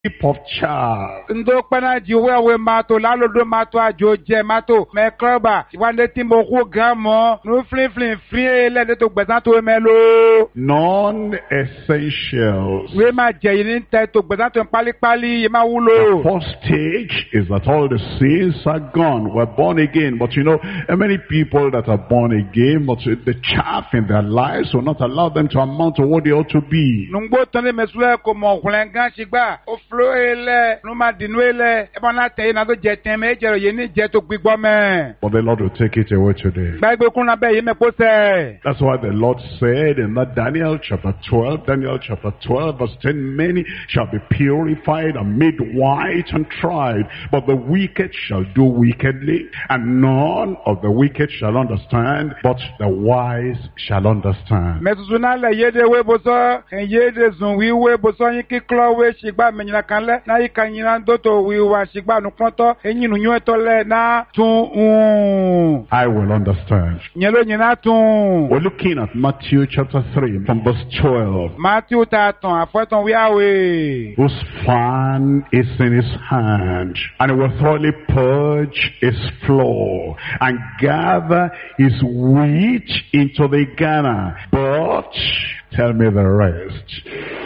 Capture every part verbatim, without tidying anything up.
heap of chaff. Ndo pana jiwe we mato lalo do mato ajo je mato me kroba wande timbo ku gamo no flin flin flin le de to gbezan to melo Non-essentials. we ma je yin te to gbezan to pali pali ma The wulo. first stage is that all the sins are gone. We're born again. But you know, how many people that are born again, but the chaff in their lives will not allow them to amount to what they ought to be. Nungbo tande mesule ko mo kulengan shigba o flo ele no ma dinu ele e ba na te na do je ten me je ye ni je to gbigbo me. But the Lord will take it away today. Gbagbe kun na be ye me pose. That's why the Lord said in that Daniel chapter twelve, Daniel chapter twelve verse ten, many shall be purified and made white and tried, but the wicked shall do wickedly, and none of the wicked shall understand, but the wise shall understand. Mesuzuna le yede we boso en yede zun wi we boso yin ki klo we shigba menyina kan le na ikanyina doto wi wa shigba nu ponto eyin nu yun to le na tun un I will understand. nyelo nyina tun. We're looking at Matthew chapter three from verse twelve. Matthew ta ton afoton wi awe. Whose fan is in his hand, and he will thoroughly purge his floor, and gather his wheat into the garner. But, tell me the rest.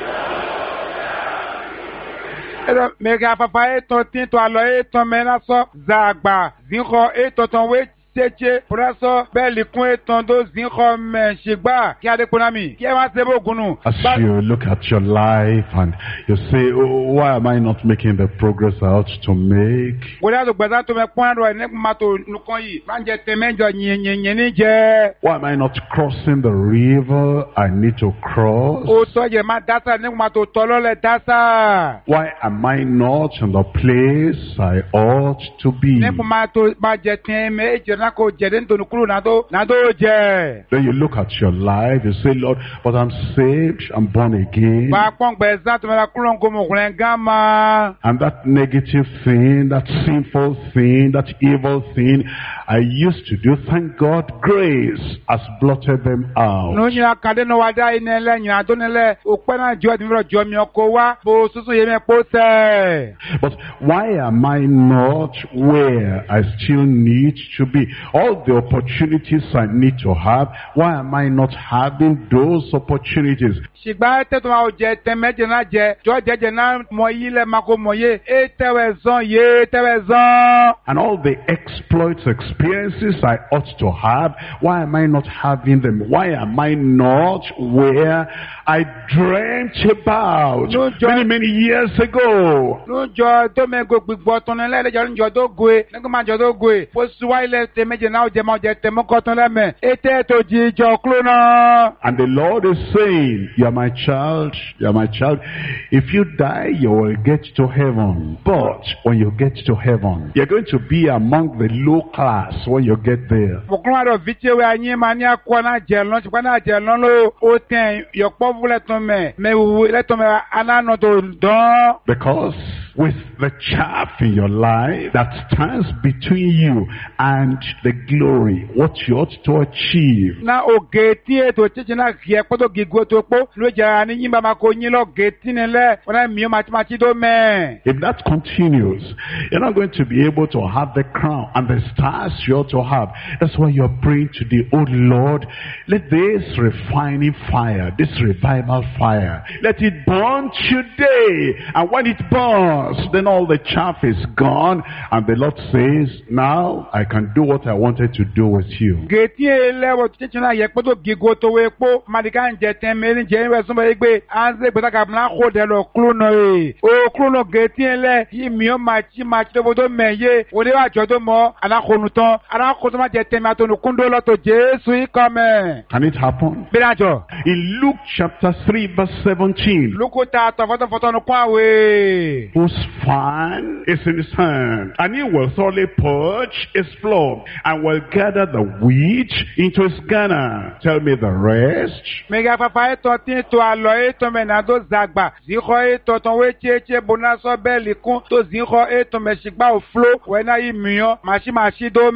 Ero mega papa eton tin to alo eton mena so zagba zinho eton ton we teche praso beli kun eton do zinho me shigba ki ade kunami ki e ma se bogunu. As you look at your life and you say, oh, why am I not making the progress I ought to make? Wòlá tó gbẹ̀dá tó mẹ pọ́n àdó ẹ̀ ní mato nìkan yìí máa ń jẹ tẹ̀mẹ́jọ yìnyínyìn ní jẹ́. Why am I not crossing the river I need to cross? Ó tọ́jẹ̀ máa dásà ní mato tọ́lọ́lẹ̀ dásà. Why am I not in the place I ought to be? Ní máa tó máa jẹ tẹ̀mẹ́jọ náà kò jẹ̀ ní tòun kúrò náà tó jẹ. Then you look at your life, you say, Lord, but I'm saved, I'm born again. Bá a pọ́n gbẹ̀sán tó mẹ́ra kúrò ń gómọ̀ kúrẹ́ gán máa. And that negative thing, that sinful thing, that evil thing I used to do, thank God, grace has blotted them out. Nù yín akadé náà wá dá iná ẹlẹ́ yìnyín àdó nílẹ̀ òpẹ́ náà jọ ẹ̀dínwó jọ mi ọkọ̀ wá bó soso yé mi kó sẹ́. But why am I not where I still need to be? All the opportunities I need to have, why am I not having those opportunities? Ṣìgbà tẹ́tọ́ máa jẹ tẹ́mẹ́jẹ náà jẹ jọ jẹjẹ náà mọ yí lẹ́ máa kó mọ yé é tẹ́wẹ̀ zán yé tẹ́wẹ̀ zán. And all the exploits, experiences I ought to have, why am I not having them? Why am I not where I dreamt about No, John. many, many years ago? Lójọ tó mẹ́gbẹ́ gbígbọ́ tán ní lẹ́lẹ́jọ́ níjọ́ tó goe nígbà máa jọ tó goe ó súwá ilẹ̀ tẹ́mẹ́jẹ náà jẹ máa jẹ tẹ́mọ́kọ́ tán lẹ́mẹ̀ ètè tó jí ìjọ kúrò náà. And the Lord is saying, you are my child, you are my child. If you die, you will get to heaven. But when you get to heaven, you're going to be among the low class when you get there. Fòkúnrún àdó fìtíwé ayé máa ní àkọ́ náà jẹ lọ́n ṣùgbọ́n náà jẹ lọ́n ló ó tẹ̀ yọ̀pọ̀ fún lẹ́tọ̀ mẹ́ mẹ́wù lẹ́tọ̀ mẹ́ anáná tó dán. Because with the chaff in your life that stands between you and the glory, what you ought to achieve. Na oge tí ètò títí náà kì í pọ́tò gígùn tó pọ̀ ló jẹ́ àní yín bá máa kó yín lọ gẹ̀ẹ́tì nílẹ̀ wọn náà mìíràn màtí tó mẹ́. If that continues, you're not going to be able to have the crown and the stars you ought to have. That's why you're praying today, oh Lord, let this refining fire, this revival fire, let it burn today. And when it burns, then all the chaff is gone. And the Lord says, now I can do what I wanted to do with you. Gẹ̀ẹ́tì ẹlẹ́wọ̀ títí náà yẹ pọ́tò gígùn tó wé pọ́ màdìgá ń jẹ tẹ́ mẹ́rin jẹ́ ìwé súnmọ́ yìí pé à ń ṣe gbèsàkà fún àkó dẹ̀ lọ kúrò náà rè. O kúrò náà gẹ̀ẹ́tì ẹlẹ́ yìí mìíràn máa tí máa tí tó tó mẹ̀ yé òde wà jọ tó mọ́ alákòónú tán alákòónú tó máa jẹ tẹ́mi àtọ́nù kúndó lọ́tọ̀ Jésù ikọ̀ mẹ́. Can it happen? Bí nájọ. In Luke chapter three verse seventeen, Lóko ta tọ̀fọ́tọ̀fọ́tọ̀ nù kún àwẹ̀. whose fan is in his hand, and he will thoroughly purge his floor, and will gather the wheat into his garner. Tell me the rest. Mega papa eto tin to alo eto menado zagba. Ziko eto ton we cheche bonaso belikun to ziko eto meshigba oflo wena imiyo mashi mashi do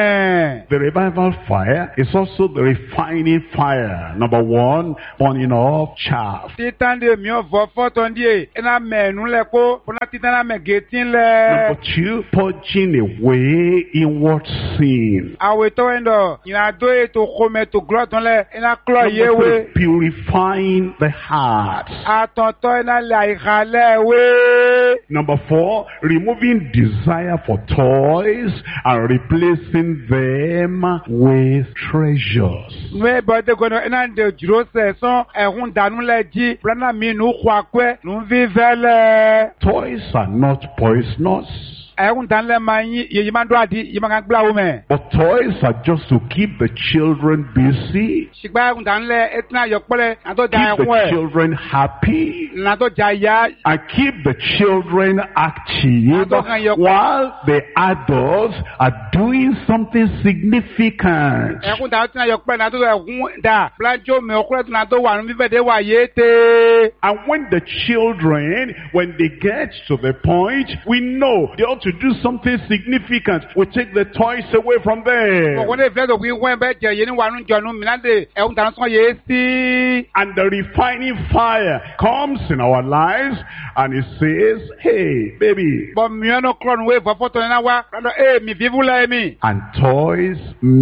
me. The revival fire is also the refining fire. Number one, burning off chaff. Titande miyo vofo tondie ena menu leko bona titana me getin le. Number two, purging away inward sin. Awe to endo ina do eto kome to gloton le ena klo Number yewe. three, purifying the heart. Atonto ena la igale we. Number four, removing desire for toys and replacing them with treasures. Nwe bode gono ena de juro se son ehun danu le ji plana mi nu kwa kwe nu vivele. Toys are not poisonous, Ehun dan le manyi ye yimando adi yimanga gba wo me. but toys are just to keep the children busy, Shigba ehun dan le etna yokpole na to ja keep ehun the e. children happy, Na to ja ya and keep the children active while the adults are doing something significant. ehun dan etna yokpole na to ehun da. Planjo me okure na to wa nu vivede wa yete. And when the children, when they get to the point, we know they ought to do something significant. We take the toys away from them. Ko ne vle do wi wen be je ye ni wa nu jonu mi na de ehun dan so ye si. And the refining fire comes in our lives and it says, hey, baby. Bo mi no kron we fo foto na wa. Rado eh mi vivula mi. And toys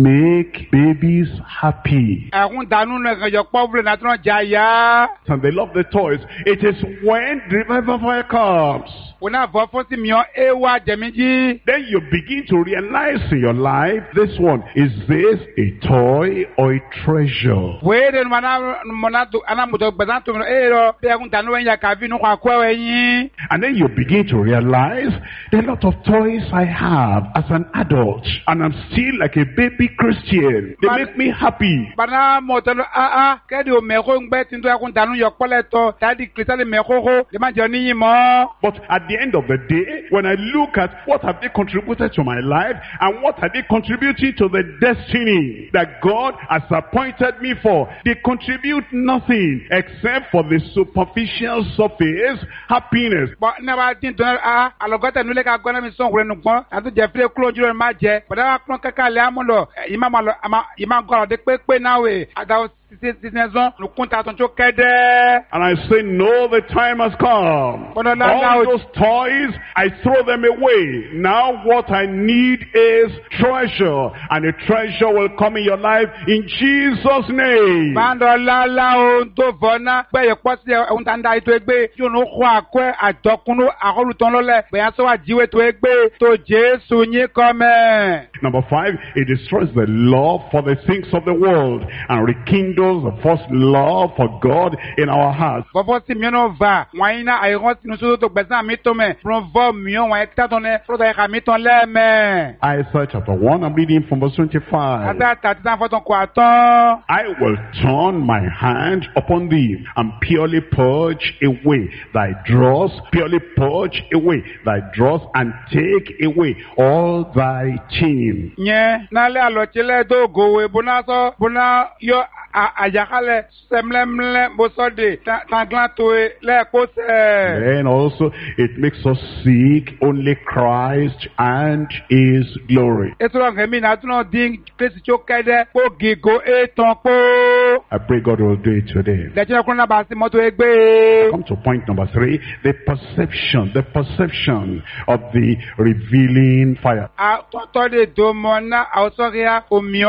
make babies happy. Ehun danu na kan yokpo vle na to ja ya. And they love the toys. It is when the revival fire comes, Una fo fo si mi o e wa je mi ji. then you begin to realize in your life, this one, is this a toy or a treasure? We de mana mana to ana mo to gbazan to e ro be ehun danu wen ya ka vi nu kwa kwa we yin. And then you begin to realize there are a lot of toys I have as an adult, and I'm still like a baby Christian. They make me happy. Bana mo to a a ke di o me ko ngbe tin to ehun danu yokpole to dadi kristian me ko ko de ma je ni yin mo. But at the end of the day, when I look at what have they contributed to my life and what have they contributed to the destiny that God has appointed me for, they contribute nothing except for the superficial surface happiness. But never tin to a alogota nu le ka gona mi son nu gbon atu je fle klo juro ma je. Bada klo kaka le amulo ima ma lo ima go de pe pe na we ada citizen nu kunta ton cho kede. And I say, no, the time has come. But no, no, All no. those toys, I throw them away. Now what I need is treasure. And a treasure will come in your life in Jesus' name. Bando la la o do vona pe ye posi o ntanda ito egbe yo no ko akwe adokunu akolu ton lo le be aso wa jiwe to egbe to Jesu yin come. Number five, it destroys the love for the things of the world and rekindles the first love for God in our hearts. Fofo si mi no va wan ina ayon si no so to gbesan mi to me from vo mi on wan ta ton le pro da ka mi ton le me. Isaiah chapter one, I'm reading from verse twenty-five. Ata ta ti san foton ko aton. I will turn my hand upon thee and purely purge away thy dross, purely purge away thy dross and take away all thy chains. Nye na le alo chile do go we bona so bona yo ajakale semlemle bosode tanglan to le ko se. Then also it makes us seek only Christ and his glory. Etro ngemi na tuno ding Kristi cho kede ko gigo eton po. I pray God will do it today. Le jina kuna ba si moto egbe. Come to point number three, the perception, the perception of the revealing fire. A to de do mona a soria o mi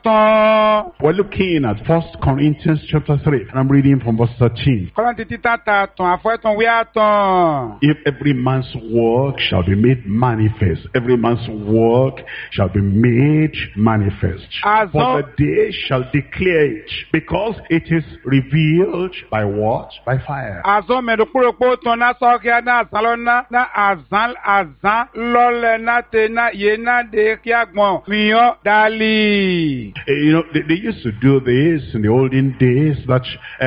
oloton. We're looking at First Corinthians chapter three, and I'm reading from verse thirteen. Kolan titi tata ton afo ton wi aton. If every man's work shall be made manifest, every man's work shall be made manifest. As For the day shall declare it, because it is revealed by what? By fire. Azo me do kuro po ton na soria na salona na azan azan lole na te na ye na de ki agbon mi yo dali. Eh, You know, they, they used to do this says in the olden days that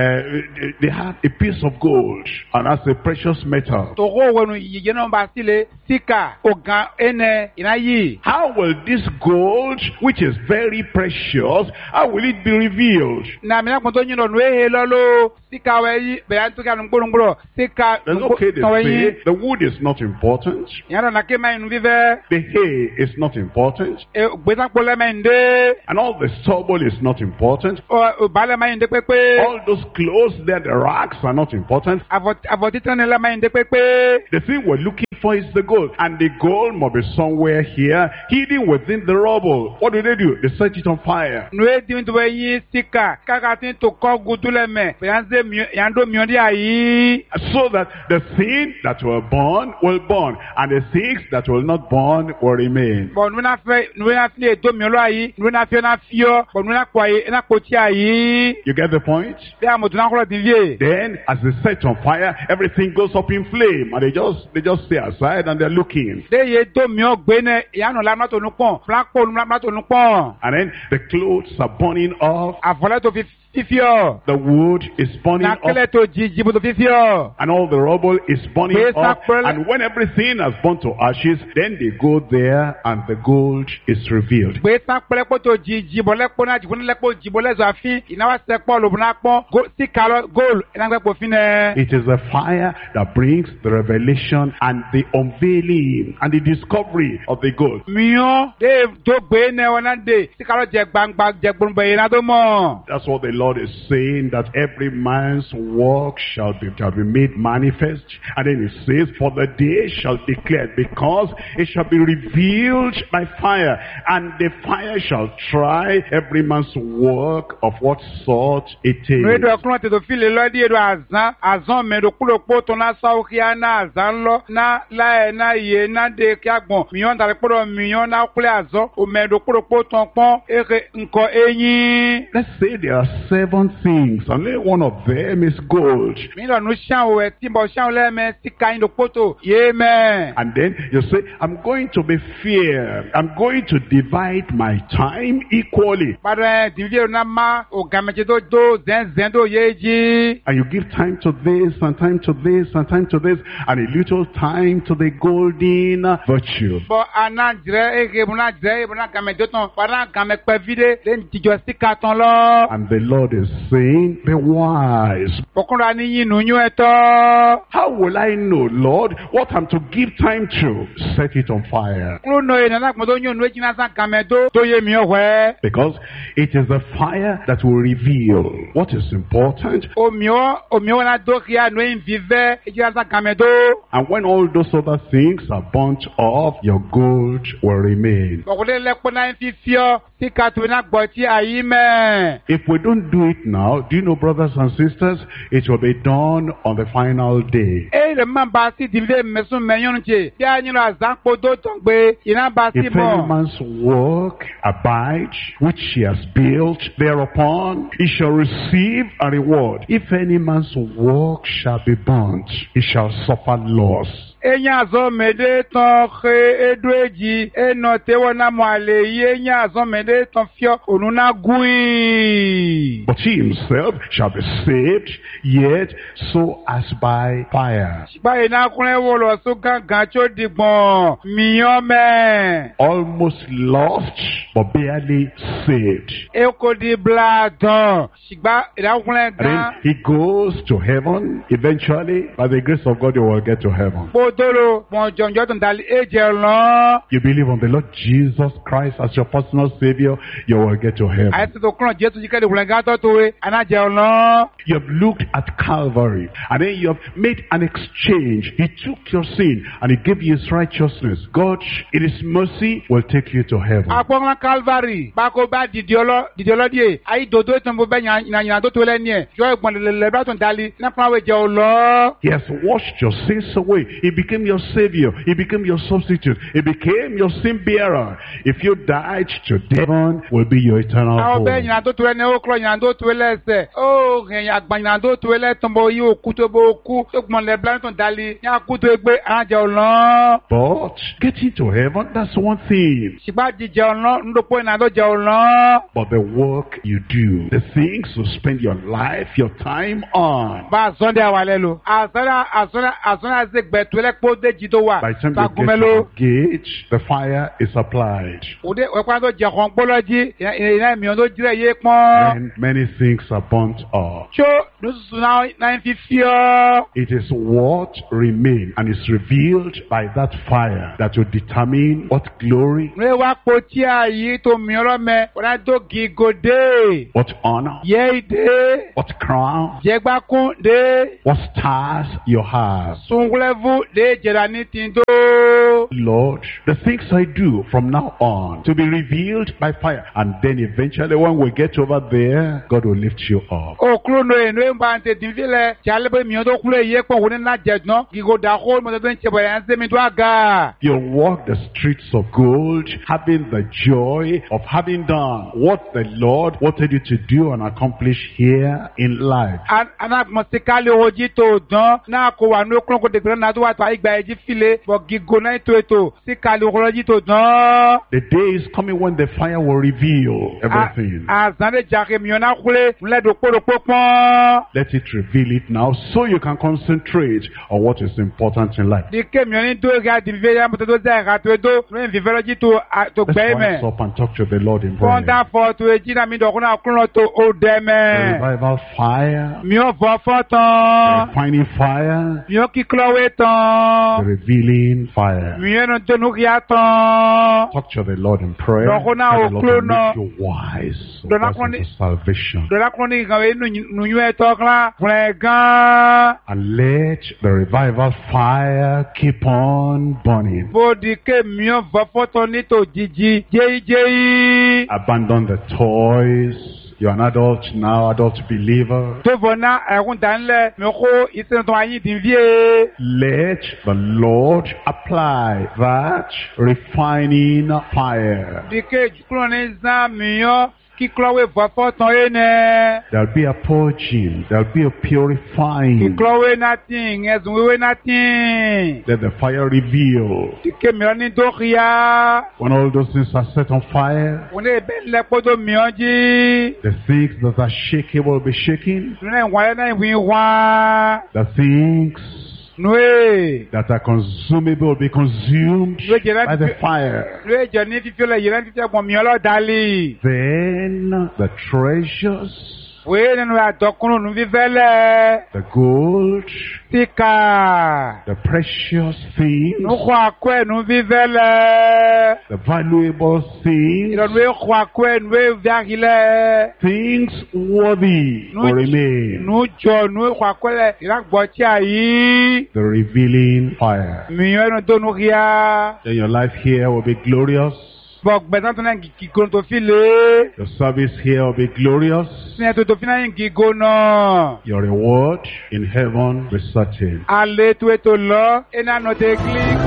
uh, they had a piece of gold, and that's a precious metal. Togo wenu yeno basile sika ogan ene inayi. How will this gold, which is very precious, how will it be revealed? Na mina konto nyino nwe lolo sika weyi be antuka ngbolongbolo sika. Then okay, they say the wood is not important. Yano na kema inu vive. The hay is not important. E gbesa pole mende. And all the stubble is not important. O bale mende pepe. All those clothes there, the rags are not important. Avot avotitane la mende pepe. The thing we're looking for is the gold. And the gold must be somewhere here, hidden within the rubble. What do they do? They set it on fire. Nwe dimintu weyi sika. Kakatin to ko gudule me. Beyanze yando miondi ayi. So that the thing that will burn will burn, and the things that will not burn will remain. Bon nwe na fe nwe na fi do miolo ayi. Nwe na fi na fio. Bon nwe na kwa ayi na koti ayi. You get the point? Be amodu na kolo divie. Then, as they set on fire, everything goes up in flame, and they just they just stay aside and they're looking. De ye do mio gbene yano la na to nu pon. Black pon na to nu pon. And then the clothes are burning off. Avole to fi fifio. The wood is burning Na kele off. to jijibu to fifio. And all the rubble is burning Yes, off. April. And when everything has burned to ashes, then they go there and the gold is revealed. Gbe san pele ko to jijibo le ko na jibo le ko jibo le zafi. Ina wa se po lo na pon. Go si kalo gold. Ina gbe po fine. It is the fire that brings the revelation and the unveiling and the discovery of the gold. Miyo de do gbe ne wona de. Si kalo je gbangba je gbonbe ina do mo. That's what the Lord is saying, that every man's work shall be, shall be made manifest. And then he says, for the day shall declare, because it shall be revealed by fire, and the fire shall try every man's work of what sort it Nwe do is. kron te do file lo di do azan. Azan me do kulo po to na sa okia na azan lo. Na la na ye na de ki agbon. Miyo ndale po do miyo na kule azan. O me do kulo po ton pon. Eke nko eyin. Let's say there are seven things, and only one of them is gold. Mi lo nu shan o e timbo shan le me si ka ndo poto. Ye me. And then you say, I'm going to be fair. I'm going to divide my time equally. Padre divide na ma o gameje do do zen zen do yeji. And you give time to this, and time to this, and time to this, and a little time to the golden virtue. Bo ana jre ege buna jre buna gameje ton. Padre game pe vide den tijo si ka ton lo. And the Lord is saying, be wise. Okunra ni yin nu yu eto. How will I know, Lord, what I'm to give time to? Set it on fire. Klo no e na mo do yin nu e jina san gamedo to ye mi o we. Because it is the fire that will reveal what is important. O mi o o mi o na do kia nu e vive e jina san gamedo. And when all those other things are burnt off, your gold will remain. Okule le po na fi fio si ka tu na gbo ti ayi me. If we don't do it now, do you know, brothers and sisters, it will be done on the final day. E le man ba si divide mesun menyon che. Ya yin la zan po do ton gbe ina ba si If any mo. man's work abide, which he has built thereupon, he shall receive a reward. If any man's work shall be burnt, he shall suffer loss. Enya zo mede ton khe edu eji eno te wona mo ale yi enya zo mede ton fio onuna gui. But he himself shall be saved, yet so as by fire. Ba ina kunle wo lo so gangan cho digbon miyan me. Almost lost, but barely saved. E ko di bladon. Sigba ina kunle And then gan. he goes to heaven. Eventually, by the grace of God, you will get to heaven. Podoro bon jonjo ton dali eje lon. You believe on the Lord Jesus Christ as your personal Savior, you will get to heaven. Ai to kron Jesu ji kede kunle gan to to we ana je lon. You have looked at Calvary, and then you have made an exchange. He took your sin, and he gave you his righteousness. God, in his mercy, will take you to heaven. Agbon Calvary ba ko ba didi olo didi olo die ai dodo ton bo be yan yan do to le ni e jo egbon le le ba ton dali na plan we je lo. He has washed your sins away. He became your savior. He became your substitute. He became your sin bearer. If you died today, heaven will be your eternal Àwọn home. bẹ́ẹ̀ yìnyín àdó tuwẹ́ ní ókúrọ̀ yìnyín àdó tuwẹ́ lẹ́sẹ̀. Ó rìn àgbà yìnyín àdó tuwẹ́ lẹ́tọ̀mọ̀ yìí òkú tó bó kú. Tó gbọ̀n lẹ̀ bílá tó dalí. Ní àkú tó gbé àjẹ́ ọ̀làn. But getting to heaven, that's one thing. Ṣùgbọ́n jíjẹ ọ̀làn ńdókòó yìnyín àdó jẹ ọ̀làn. But the work you do, the things you spend your life, your time on. Bá a sọ́ndé àwọn alẹ́ lo. Àsọ́nà àsọ́nà àsọ́nà àti gbẹ̀tù ẹlẹ́pọ̀ déjì tó wà. By the time you get to the gate, the fire is applied. Òde ọ̀pá tó jẹ kàn gbọ́lọ́jì ìyá ìmìíràn tó jílẹ̀ yé pọ́n. And many things are burnt up. Ṣó lóṣooṣù náà fi fi ọ́. It is what remains and is revealed by that fire that will determine what glory, Ní wá po tí a yí tó mìíràn mẹ́, ọ̀nà tó gígòdè. what honor, Yé ìdè. what crown, Jẹ́gbákún dé. what stars you have. Sunkulẹ́fù dé jẹ̀dá ní tìǹtò. Lord, the things I do from now on to be revealed by fire. And then eventually when we get over there, God will lift you up. Òkúrò nù ènù ẹ̀ ń bá ń tẹ̀ dín fílẹ̀. Tí a lè bẹ́ mìíràn tó kúlẹ̀ yé pọ̀ wọ́n ní náà jẹ̀ dùn. Gígòdà kó mọ̀tò tó ń ṣe bọ̀yà ń sẹ́mi tó àgà. You'll walk the streets of gold, having the joy of having done what the Lord wanted you to do and accomplish here in life. Anagbọ̀nsíkálẹ̀ ojì tó dán. Náà kò wà ní okùnrin kò dègbèrè náà tó wà tó àyígbà ẹ̀jì fílẹ̀. Bọ̀ gígò náà ètò ètò. Síkálẹ̀ ojì tó dán. The day is coming when the fire will reveal everything. Àzàndé jàre mìíràn náà kúlẹ̀. Ńlẹ́dọ̀ kpọ́dọ̀kpọ́ pọ́n. Let it reveal it now so you can concentrate on what is important in life. Dike mìíràn ní dóògì àdìmífẹ́ yá mọ́tò tó zẹ́ ẹ̀ka tó ètò. Lóyún fífẹ́ lọ́jì tó Let's gbẹ́ mẹ́. rise up and talk to the Lord in prayer. Kọ́ńtà fọ́ tó èjì náà mi dọ̀kúnà kúrò tó ó dẹ́ The mẹ́. revival fire, Mi ò fọ́ fọ́ the tán. refining fire, Mi ò kíkúlọ́wé tán. the revealing fire. Mi ò tó nùkìá tán. Talk to the Lord in prayer. Dọ̀kúnà Let the Lord òkúrò will náà. make you wise. So Dọ̀nà that's kọ́ni- into salvation. Dọ̀là kúrò ní ìkàwé nùyún ẹ̀ tọ́kla. Fúnẹ̀ gan. And let the revival fire keep on burning. Bódi ké mi ò fọ́ fọ́ tán ní tò jíjí. Jéyíjéyí. Abandon the toys. You're an adult now, adult believer. Tó bọ̀ ná ẹ̀kún dánilẹ̀ mi kó ìsinmi tó ayé dín fíye. Let the Lord apply that refining fire. Dike kúrò ní zan mìíràn kíkúlọ́wé fọ́fọ́ tán yé nẹ. There'll be a purging. There'll be a purifying. Kíkúlọ́wé nothing, ẹ̀sùn wíwé nothing. Let the fire reveal. Dike mìíràn ní dókìá. When all those things are set on fire, Wọ́n lè bẹ́ẹ̀ lẹ́kpọ́dọ̀ mìíràn jí. the things that are shaking will be shaking. Lónà ìwọ̀n náà ìwé wá. The things Nùé. that are consumable will be consumed by the fire. Lóye jẹ ní fífi ọlẹ̀ yìí lẹ́nu fífi ẹ̀gbọ́n mìíràn lọ́ọ́ dalí. Then the treasures, Wéé nínú àdọ́kùnrin nù fífẹ́ lẹ̀. the gold, Tíkà. the precious things, Nukọ akọ ẹnu fífẹ́ lẹ̀. the valuable things, Ìrọ̀lú ẹ̀kọ́ akọ ẹnu ẹ̀fẹ́ lẹ̀. things worthy will remain. Nu jọ nu ẹ̀kọ́ akọ lẹ̀ ìlàgbọ́ tí a yí. The revealing fire. Mìíràn ẹnu tó nu kíá. Then your life here will be glorious. Bọ̀ gbẹ̀sán tó náà kíkó tó fi lé. Your service here will be glorious. Ní ẹ̀tọ́ tó fi náà kíkó náà. Your reward in heaven will be certain. Alẹ́ tó ètò lọ. Ẹ̀nà àná tẹ kílík.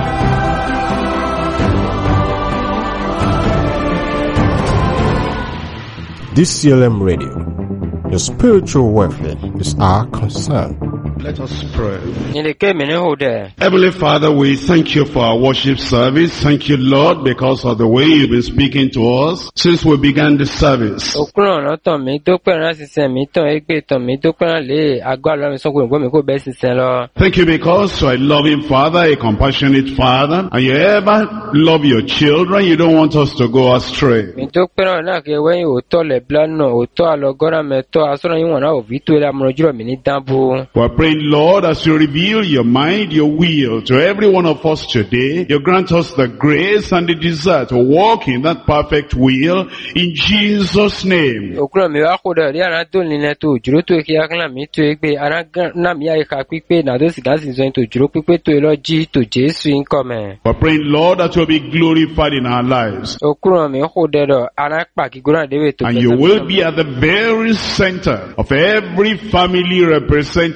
D C L M Radio. Your spiritual welfare is our concern. Let us pray. Heavenly Father, we thank you for our worship service. Thank you, Lord, because of the way you've been speaking to us since we began the service. Thank you because you're a loving Father, a compassionate Father, and you ever love your children. You don't want us to go astray. We're praying, Lord, as you reveal your mind, your will to every one of us today, you grant us the grace and the desire to walk in that perfect will in Jesus' name. We're praying, Lord, that you'll be glorified in our lives. And you will be at the very center of every family represented here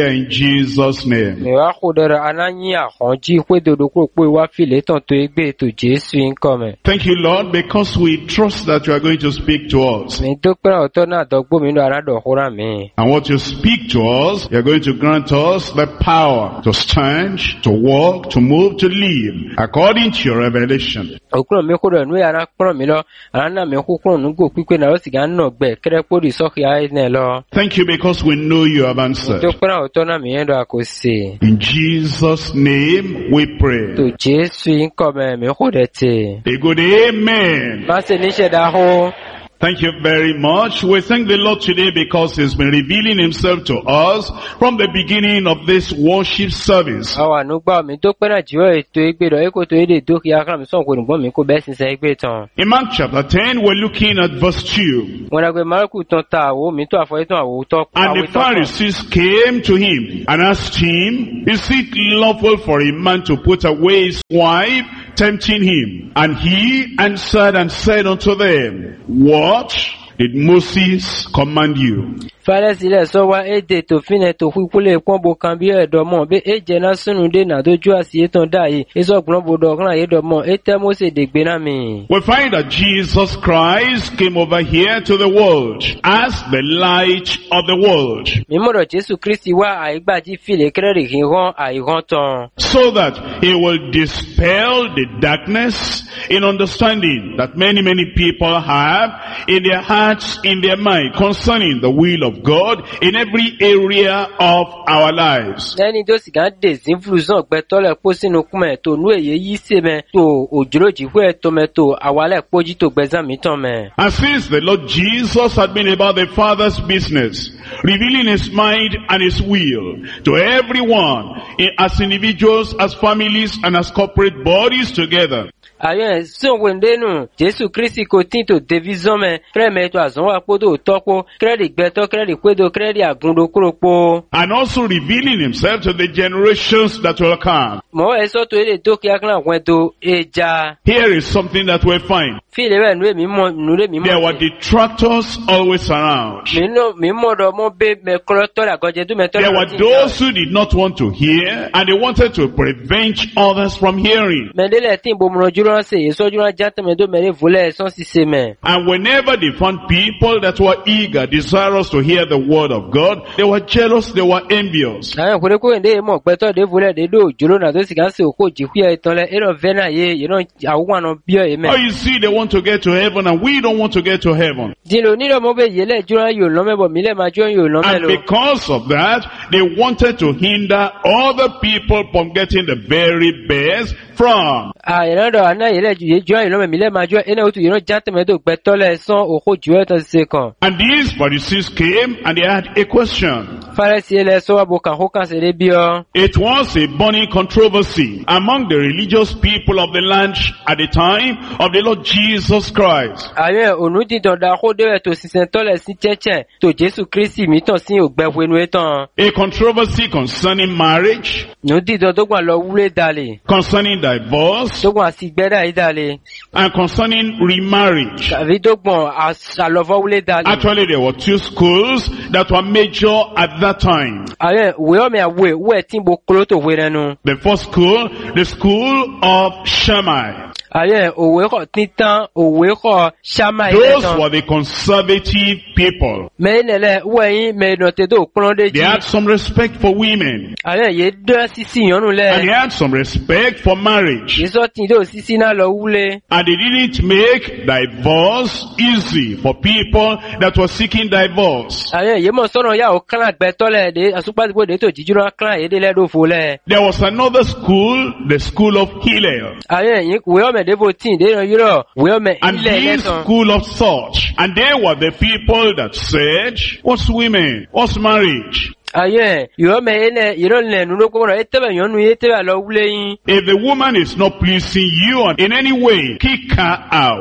here in Jesus' name. Me wa khodera ananyi ahonji kwedodo ko pe wa file ton to egbe to Jesu income. Thank you, Lord, because we trust that you are going to speak to us. Me dokpera oto na dogbo mi no arado hora mi. And what you speak to us, you are going to grant us the power to stand, to walk, to move, to live according to your revelation. Okuro me khodera nu ara kro mi lo ana me kokoro nu go pipe na lo siga no gbe kere pori so ki ai ne lo. Thank you because we know you have answered. Dokpera oto na mi endo akosi. In Jesus' name we pray. To Jesu income me khodete. A good amen. Ma se ni se da ho. Thank you very much. We thank the Lord today because He's been revealing Himself to us from the beginning of this worship service. Awa nu gba mi dokpe na jiwo eto egbe do eko to ede doki akra mi son ko ngbon mi ko be sin se egbe tan. In Mark chapter ten, we're looking at verse two. Wọ́n gbe Marku ton ta wo mi to afọ itan awo to. And the Pharisees came to him and asked him, is it lawful for a man to put away his wife, tempting him? And he answered and said unto them, what did Moses command you? Pharisee le so wa ede to fine to kwikule pon bo kan bi edo mo be eje na sunu de na doju asiye ton da yi eso gbon bo do kan ye do mo ete Mose de gbe na mi. We find that Jesus Christ came over here to the world as the light of the world. Mi mo do Jesu Kristi wa aigba ji file krere kin ron ai ron ton. So that he will dispel the darkness in understanding that many, many people have in their hearts, in their mind, concerning the will of God in every area of our lives. Lẹ́ni tó sì gán dé zinfluzan gbẹ tọ́lẹ̀ pọ́ sínú kúmẹ̀ tó nú èyí yí sí mẹ́ tó òjòròjì fún ẹ̀tọ́ mẹ́ tó àwálẹ̀ pójí tó gbẹ̀zán mi tán mẹ́. And since the Lord Jesus had been about the Father's business, revealing His mind and His will to everyone, as individuals, as families, and as corporate bodies together. Ayen son wendenu Jesu Kristi ko tin to division me kreme to azon wa podo topo credit gbeto credit kwedo credit agundo kropo. And also revealing Himself to the generations that will come. Mo eso to ele doki akran wendo eja. Here is something that we find. File we nu mi mo nu re mi mo. There were detractors always around. Mi no mi mo do mo be me kroto la goje du me to. There were those who did not want to hear and they wanted to prevent others from hearing. Mendele tin bo mo juro se eso juro jate me do me vole son si se me. And whenever they found people that were eager, desirous to hear the word of God, they were jealous, they were envious. Ayen kure ko ende mo gbeto de vole de do juro na do si kan se oko ji ku e ton le ero vena ye you know awon no bio e me. Oh, you see, they want to get to heaven and we don't want to get to heaven. Dilo ni lo mo be yele juro yo lo me bo mi le ma jo yo lo me And lo. because of that, they wanted to hinder other people from getting the very best from. Ah, you know, ana yele ju jo yo lo me mi le ma jo ene otu you know jate me do gbeto le son oko ju e ton se kan. And these Pharisees came and they had a question. Pharisee le so wa bo kan ho kan se le bio. It was a burning controversy among the religious people of the land at the time of the Lord Jesus Christ. Ayen onu di don da ho de to sisen to le si cheche to Jesu Kristi mi ton sin ogbefu enu etan. A controversy concerning marriage, No di don do gwan lo wule dale. concerning divorce, Do gwan si gbeda idale. and concerning remarriage. Kavi do gwan asalovo wule dale. Actually, there were two schools that were major at that time. Ayen we o me awe we tin bo klo to we renu. The first school, the school of Shammai. Ayen owe ko titan owe ko shama Those iletan. were the conservative people. Me nele we yin me no te do klon They deji. had some respect for women. Ayen ye do sisi yonu And they le. had some respect for marriage. Ye so tin do sisi na lo wule. And they didn't make divorce easy for people that were seeking divorce. Ayen ye mo sono ya o kan gbeto le de asupa gbo de to jijuro kan ye de le do fo le. There was another school, the school of Hillel. Ayen yin we o me de votin de no yiro we o me And ile this leton. school of thought. And they were the people that said, what's women? What's marriage? Ayen yo me ene yiro le nu lo ko ro etebe yonu ye tebe lo wule yin. If the woman is not pleasing you in any way, kick her out.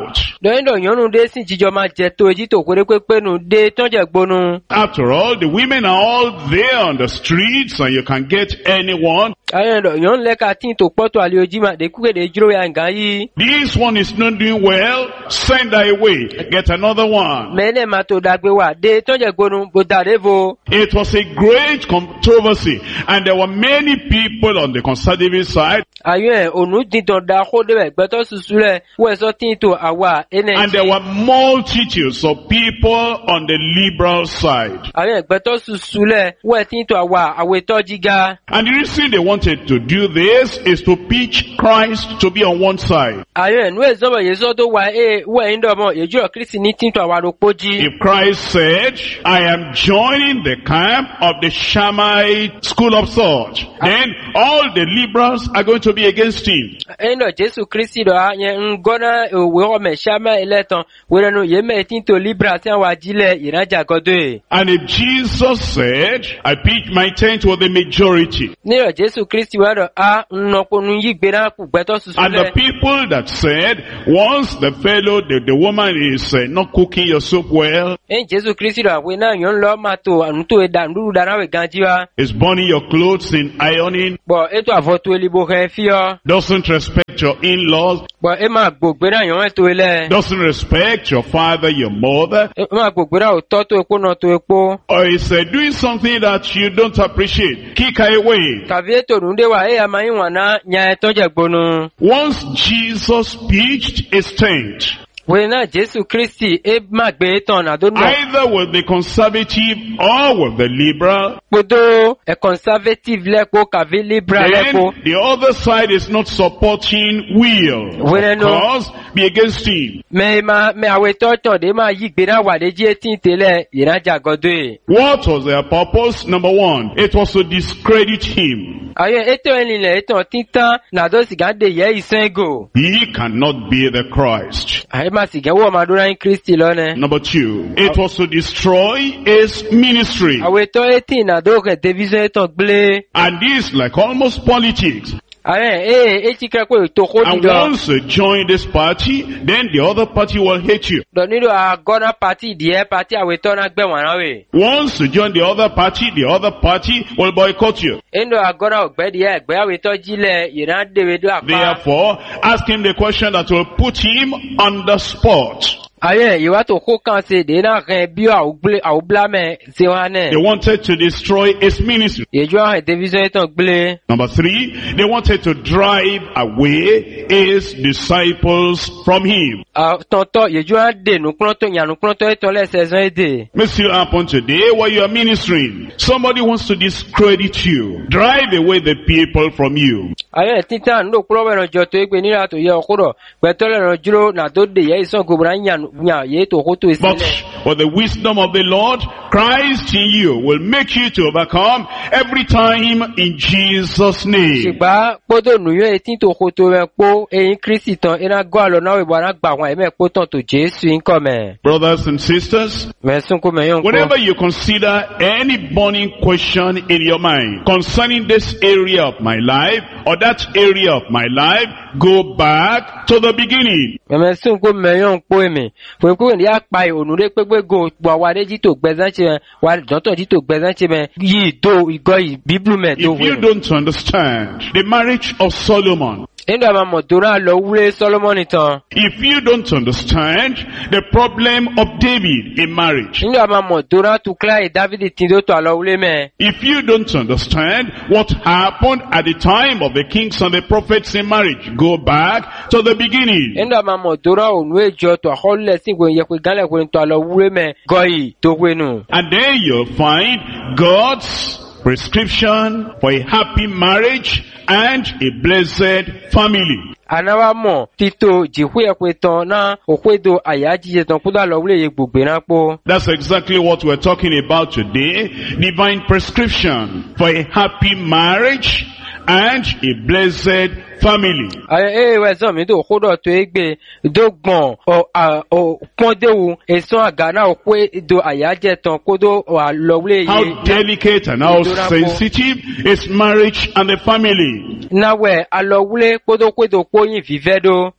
Dɔyin dɔ nyɔnu ɖe si dzidzɔ ma dze to edzi to ko ɖe kpekpe nu ɖe tɔdze gbonu. After all, the women are all there on the streets and you can get anyone. Ayi dɔ nyɔnu lɛ ka ti to kpɔtɔ ali o dzi ma ɖe kuke ɖe dzro ya nga yi. This one is not doing well, send her away, get another one. Mɛ ne ma to dagbe wa ɖe tɔdze gbonu bo da ɖe vo. It was a great controversy and there were many people on the conservative side. Ayi onu didɔn da xɔ ɖe bɛ gbɛtɔ susu lɛ wo esɔ ti to awa ene. And there were multitudes of people on the liberal side. Ayi gbɛtɔ susu lɛ wo ti to awa awetɔ dziga. And the reason they wanted to do this is to pitch Christ to be on one side. Ayi nu ezɔbɔ yezɔ do wa e wo eyin dɔ mɔ yedzɔ Kristi ni ti to awa do kpodzi. If Christ said, I am joining the camp of the Shammite school of thought, then all the liberals are going to be against him. Eyin dɔ Jesu Kristi dɔ a nye ŋgɔna ewe xɔme siame eletɔn wele nu yeme ti to libra ti wa dzi le yinaja gɔdoe. And if Jesus said, I pitch my tent with the majority. Ne yɔ Jesu Kristi wa dɔ a nnɔkponu yi gbe na ku gbɛtɔ susu And the lɛ. people that said, once the fellow, the, the woman is uh, not cooking your soup well, Eyin Jesu Kristi dɔ awoe na nyɔnu lɔ ma to nuto eda nuɖuɖu da na we gan dzi wa. is burning your clothes in ironing, Bɔn eto avɔ to elibo hɛn fiyɔ. doesn't respect your in-laws, Bɔn e ma gbogbe na nyɔnu to lɛ. doesn't respect your father, your mother, E ma gbogbe na o tɔ to ekpo nɔ to ekpo. or is uh, doing something that you don't appreciate, kick her away. Kavi eto nu de wa eya ma yi wa na nya etɔdze gbonu. Once Jesus pitched his tent, Wele na Jesu Kristi e ma gbe etɔn na do nɔ. either with the conservative or with the liberal, Kpodo e conservative lɛ ko kavi libra lɛ ko. then the other side is not supporting will, Well, of no. course, be against him. Mɛ ma mɛ awetɔ tɔn de ma yi gbe na wa de dzi eti te lɛ yinaja gɔdoe. What was their purpose? Number one, it was to discredit him. Aye etɔn eli lɛ etɔn titan na do siga de yɛ isengo. He cannot be the Christ. Aye ma siga wo ma do na Kristi lɔ nɛ. Number two, it was to destroy his ministry. Awetɔ eti na do kɛ division etɔn gble. And this, like almost politics. Aye ee etsi kɛ ko to ko And di dɔ. once you join this party, then the other party will hate you. Dɔ ni do agɔna party diɛ party awetɔ na gbɛ wɔna we. Once you join the other party, the other party will boycott you. Endo agɔna ogbɛ diɛ gbɛ awetɔ dzi lɛ yina dewe do akpa. Therefore, ask him the question that will put him on the spot. Aye yewa to ko kan se de na hɛn bi awo gble awo bla mɛ se wa nɛ. They wanted to destroy his ministry. Yeju ahɛn division etɔn gble. Number three, they wanted to drive away his disciples from him. Tɔntɔ yeju ahɛn de nukulɔtɔ nyanukulɔtɔ etɔn lɛ sɛzɔn ede. May still happen today while you are ministering. Somebody wants to discredit you, drive away the people from you. Aye titan ndo kulɔ wɛ nɔ jɔ to egbe nira to yɛ ɔkó dɔ gbɛtɔ lɛ nɔ dzro na do de yɛ isɔn gobra nya nya ye to ko to esi But lɛ. with the wisdom of the Lord, Christ in you will make you to overcome every time in Jesus' name. Sigba kpodo nuyɔ eti to ko to mɛ kpo eyin Kristi tɔn ina gɔ alɔ na wɛ bɔ ana gba wɔn ɛmɛ kpo tɔn to Jesu nkɔmɛ. Brothers and sisters, Mɛ sunko mɛ yɔn whenever kɔ. you consider any burning question in your mind concerning this area of my life or that area of my life, go back to the beginning. Mɛ sunko mɛ yɔn kpo emi. Fòkúrò ní apá ìhòònù rẹ̀ pépé go gbọ́ wa dé jí tó gbẹ́sán ṣe mẹ́ wa dọ́tọ̀ jí tó gbẹ́sán ṣe mẹ́ yìí tó ìgọ́ yìí bíbélù mẹ́ tó If you wẹ̀. don't understand the marriage of Solomon, Nínú àwọn mọ̀tòrò àlọ́ wúlé Sọ́lọ́mọ́nì tán. if you don't understand the problem of David in marriage, Nínú àwọn mọ̀tòrò àtúkláì Dávidi tí ó tó àlọ́ wúlé mẹ́. if you don't understand what happened at the time of the kings and the prophets in marriage, go back to the beginning. Nínú àwọn mọ̀tòrò ònú èjọ tó àkọọ́lẹ̀ sí ìwé ìyẹ̀pẹ̀ gánlẹ̀ kò ní tó àlọ́ wúlé mẹ́ gọ́ yìí tó wénu. And then you'll find God's prescription for a happy marriage and a blessed family. Ànáwá mọ̀ títò jìhú ẹ̀pẹ̀ tán náà òkúèdò àyájíjẹ tán kúdà lọ wúlé yẹ gbogbo náà pọ̀. That's exactly what we're talking about today. Divine prescription for a happy marriage and a blessed family. Ayé ẹ̀wẹ̀ sọ mi tó kódọ̀ tó égbè dógbọ̀n ọ̀ pọ́ndéwu èso àgànà òkúèdò àyájẹ tán kódò àlọ́wúlé yẹ. How delicate and how sensitive is marriage and the family. Náwẹ̀ àlọ́wúlé kódò kódò kóyìn fífẹ́ dó.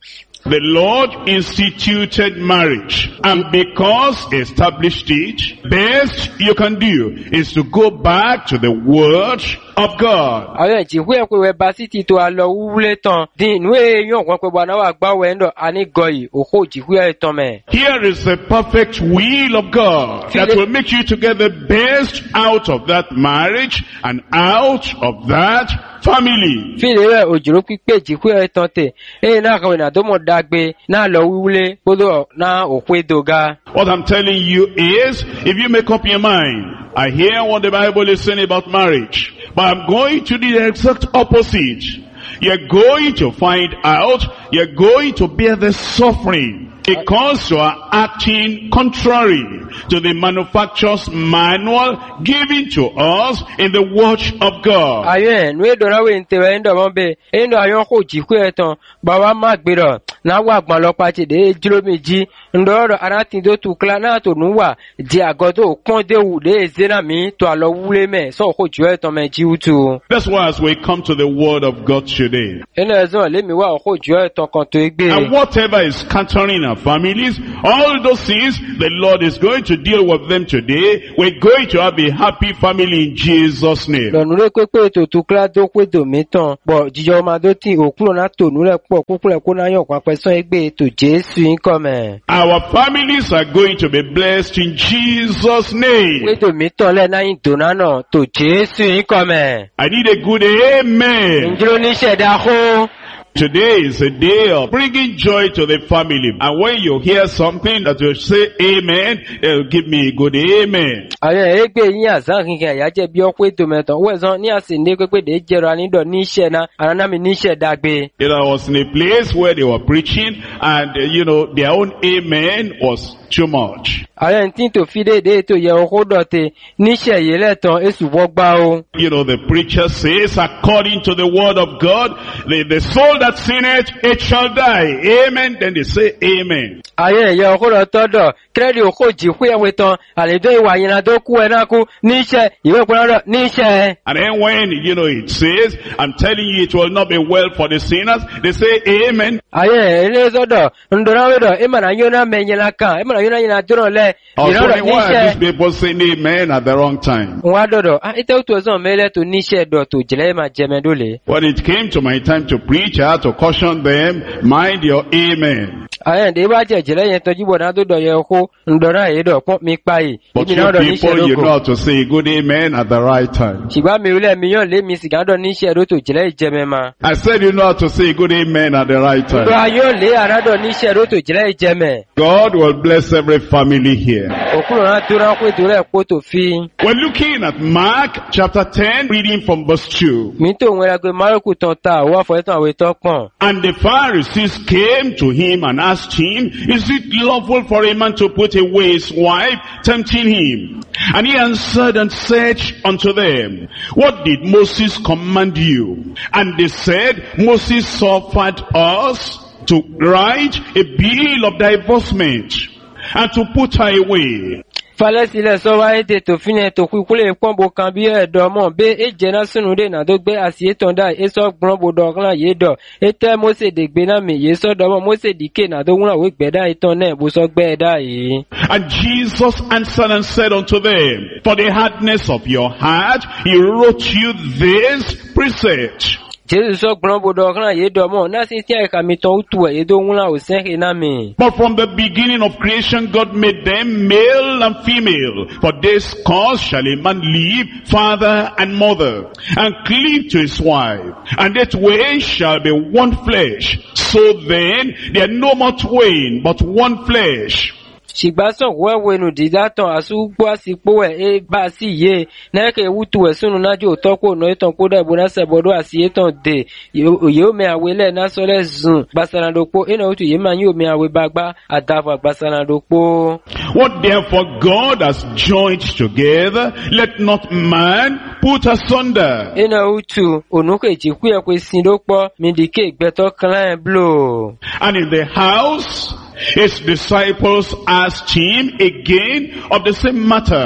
The Lord instituted marriage, and because he established it, best you can do is to go back to the Word of God. Àwọn ìjìwé ẹ̀kọ́ ìwé bá sí ti tó àlọ́ wúlé tán. Dín inú èèyàn kan pé bọ̀ náà wà gbáwọ̀ ẹ̀ńdọ̀ ànígọ̀yì òkú ìjìwé ẹ̀tàn mẹ́. Here is the perfect will of God that will make you to get the best out of that marriage and out of that family. Fílẹ̀ rẹ̀ òjòrò pípé ìjìwé ẹ̀tàn tẹ̀. Èyí náà kàwé náà tó mọ̀ dágbé náà lọ wúlé gbọ́dọ̀ náà òkú ìdòga. What I'm telling you is, if you make up your mind, I hear what the Bible is saying about marriage, but I'm going to do the exact opposite. You're going to find out, you're going to bear the suffering because you are acting contrary to the manufacturer's manual given to us in the Word of God. Ayé ẹ̀nu èdòráwé ń tẹ̀wé ń dọ̀mọ́ bẹ́ẹ̀, ẹ̀ńdọ̀ ayọ́ kò jí kú ẹ̀tàn, bàbá má gbèrò, náà wà gbọ́n lọ pàtì dé ejúló méjì, ńdọ̀rọ̀ aráàtìndó tó kílá náà tó nù wà, di àgọ́ tó kún déwù dé ezéna mi tó àlọ́ wúlé mẹ́, sọ̀ kò jú ẹ̀tàn mẹ́ jí wútu. That's why as we come to the Word of God today, ẹ̀nà ẹ̀sán lémi wà ọkọ̀ jú ẹ̀tàn kan tó gbé. and whatever is scattering our families, all those things, the Lord is going to deal with them today. We're going to have a happy family in Jesus' name. Lọ́nù rẹ̀ pépé ètò tó kílá tó pé dòmí tán, bọ̀ jíjọ ọmọ adó tí òkúrò náà tònú rẹ̀ pọ̀ kúkúrẹ̀ kó náà yàn pàpẹ́ sán ẹgbẹ́ ètò Jésù yín kọ́ mẹ́. Our families are going to be blessed in Jesus' name. Pé dòmí tán lẹ́ náà yín dòná náà tó Jésù yín kọ́ mẹ́. I need a good amen. Ǹjẹ́ ló ní ṣẹ̀dá kó? Today is a day of bringing joy to the family. And when you hear something that will say amen, they'll give me a good amen. Àwọn ẹgbẹ́ yín àzán kìkì àyájẹ́ bí ọpẹ́ tòmẹ̀tàn wẹ̀sán ní àsìndé pépé dé jẹ́rọ anídọ̀ níṣẹ́ náà àránámi níṣẹ́ dàgbé. You know, I was in a place where they were preaching and, uh, you know, their own amen was too much. Àwọn tí tó fi dédé tó yẹ ọkọ̀ dọ̀tẹ̀ níṣẹ́ yìí lẹ́tàn èsù wọ́gbá o. You know, the preacher says, according to the word of God, the, the soul that sinneth, it shall die. Amen. Then they say amen. Àwọn ẹ̀yẹ ọkọ̀ dọ̀tọ̀dọ̀ kírẹ́dì ọkọ̀ jì fún ẹ̀wẹ̀ tán àlejò ìwà yìnyín tó kú ẹ̀ náà kú níṣẹ́ ìwé ìpínlẹ̀ níṣẹ́. And then when, you know, it says, I'm telling you it will not be well for the sinners, they say amen. Àwọn ẹ̀yẹ sọ́dọ̀ ǹdọ̀nàwẹ̀dọ̀ ìmọ̀nà yóò náà mẹ́yìn náà kàn ìmọ̀nà yóò náà yìnyín dúró lẹ̀ ìrọ̀lọ́ Why are these people saying amen at the wrong time? Wọ́n á dọ̀dọ̀, ìtẹ́ òtù ọ̀sán mẹ́lẹ́ tó níṣẹ́ dọ̀ tó jẹ́lẹ́ máa jẹmẹ́ dólè. When it came to my time to preach, I had to caution them, mind your amen. Àwọn ẹ̀dẹ́ bá jẹ́ jẹ́lẹ́ yẹn tọ́jú bọ̀ náà tó dọ̀ yẹ kó ǹdọ̀nà èdò pọ́n mi pa yìí. But you people, you know how to say a good amen at the right time. Ṣùgbọ́n mi rúlẹ̀ mi yàn lé mi sì gádọ̀ níṣẹ́ ẹ̀dọ́ tó jẹ́lẹ́ ìjẹmẹ́ ma. I said you know how to say a good amen at the right time. Ìgbà yóò lé àrádọ̀ níṣẹ́ ẹ̀dọ́ tó jẹ́lẹ́ ìjẹmẹ́. God will bless every family here. Òkúrò náà tó ránpé tó rẹ̀ kó tó fi. We're looking at Mark chapter ten, reading from verse two. Mi tó ń wẹ́ra pé Márùkù tán ta àwọn àfọ̀yẹ́tàn àwẹ̀ tán pọ̀n. And the Pharisees came to him and asked him, is it lawful for a man to put away his wife, tempting him? And he answered and said unto them, what did Moses command you? And they said, Moses suffered us to write a bill of divorcement and to put her away. Falẹ́sílẹ̀ sọ wáyé tè tó fi ní ètò kúkúlẹ̀ pọ́nbó kan bí ẹ̀dọ̀ mọ̀ bí èjẹ́ náà sínú dé náà tó gbé àsìétàn dá èso gbọ́n bó dọ̀kan yé dọ̀ ètẹ́ Mósè dè gbé náà mi yé sọ́dọ̀ mọ̀ Mósè dìkè náà tó wúrà wé gbẹ̀dá ìtàn náà bó sọ gbẹ̀dá yìí. And Jesus answered and said unto them, for the hardness of your heart, he wrote you this precept. Jésù sọ gbọ́n bó dọ̀kan yé dọ̀ mọ̀ náà sì tí àìkà mi tán ó tu ẹ̀ èdè wúrà ò sẹ́kẹ̀ náà mi. But from the beginning of creation, God made them male and female. For this cause shall a man leave father and mother, and cleave to his wife, and that way shall be one flesh. So then, they are no more twain, but one flesh. Ṣìgbásàn wẹ́wẹ́ nù dídátàn àsúgbó àsìpó ẹ̀ é bá sí yé nẹ́kẹ̀ wútu ẹ̀ súnú nájú tọ́kù náà ìtàn kódà ìbò náà sẹ̀bọ̀dọ̀ àsìyétàn dè òye omi àwẹ̀ lẹ̀ náà sọ́lẹ̀ zùn gbàsánadòpó iná òtù yé máa yí omi àwẹ̀ bá gbá àdàfà gbàsánadòpó. What therefore God has joined together, let not man put asunder. Iná òtù ònúkèjì kú ẹ̀ pé sindópọ̀ mìdíkè gbẹ̀tọ̀ kan blò. And in the house, his disciples asked him again of the same matter.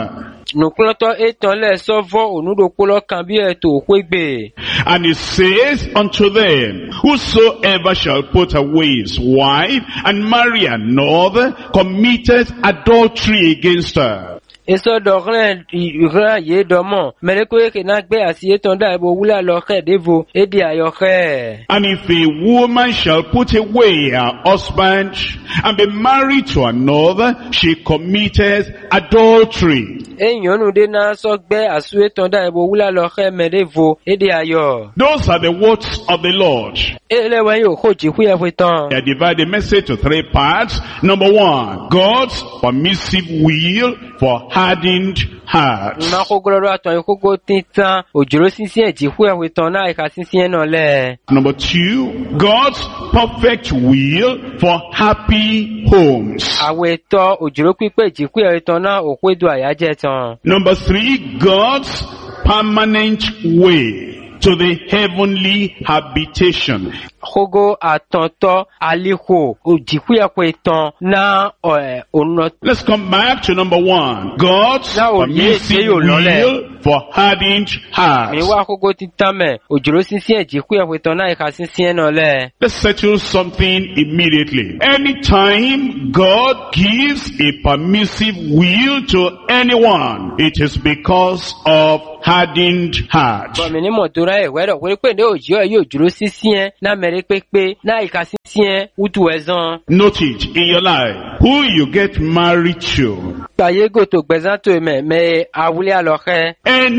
Nukulotɔ etɔn lɛ sɔvɔ onudokpolɔ kan bi ɛto okpegbe. And he says unto them, whosoever shall put away his wife and marry another committeth adultery against her. Eso dɔgɔlɛ ìrora yé dɔmɔ mɛlɛkoe kena gbɛ asi etɔn da ebo wula lɔxɛ devo edi ayɔxɛ. And if a woman shall put away her husband and be married to another, she committeth adultery. Enyɔnu de na sɔgbɛ asu etɔn da ebo wula lɔxɛ mɛdevo edi ayɔ. Those are the words of the Lord. Elewɛ yóò xɔ dziku yɛ fetɔn. I divide the message to three parts. Number one, God's permissive will for hardened hearts. Nakogolo do atɔn ikogo titan ojoro sinsin dziku yɛ fetɔn na eka sinsin nɔ lɛ. Number two, God's perfect will for happy homes. Awetɔ ojoro kpikpe dziku yɛ fetɔn na okwe do ayadze tɔn. Number three, God's permanent way to the heavenly habitation. Kogo atɔntɔ aliko odziku yɛ fetɔn na ɔɛ onɔ. Let's come back to number one. God's permissive will for hardened hearts. Mi wa kogo titan mɛ ojoro sinsin dziku yɛ fetɔn na eka sinsin nɔ lɛ. Let's settle something immediately. Anytime God gives a permissive will to anyone, it is because of hardened heart. Bɔnmi ni mɔdora yɛ wɛrɛ wɛrɛ pe ne oji yɛ yóò ojoro sinsin na mɛri pepe na eka sinsin utu ɛzɔn. Note it in your life. Who you get married to. Gbaye goto gbɛzan to mɛ mɛ awuli alɔxɛ.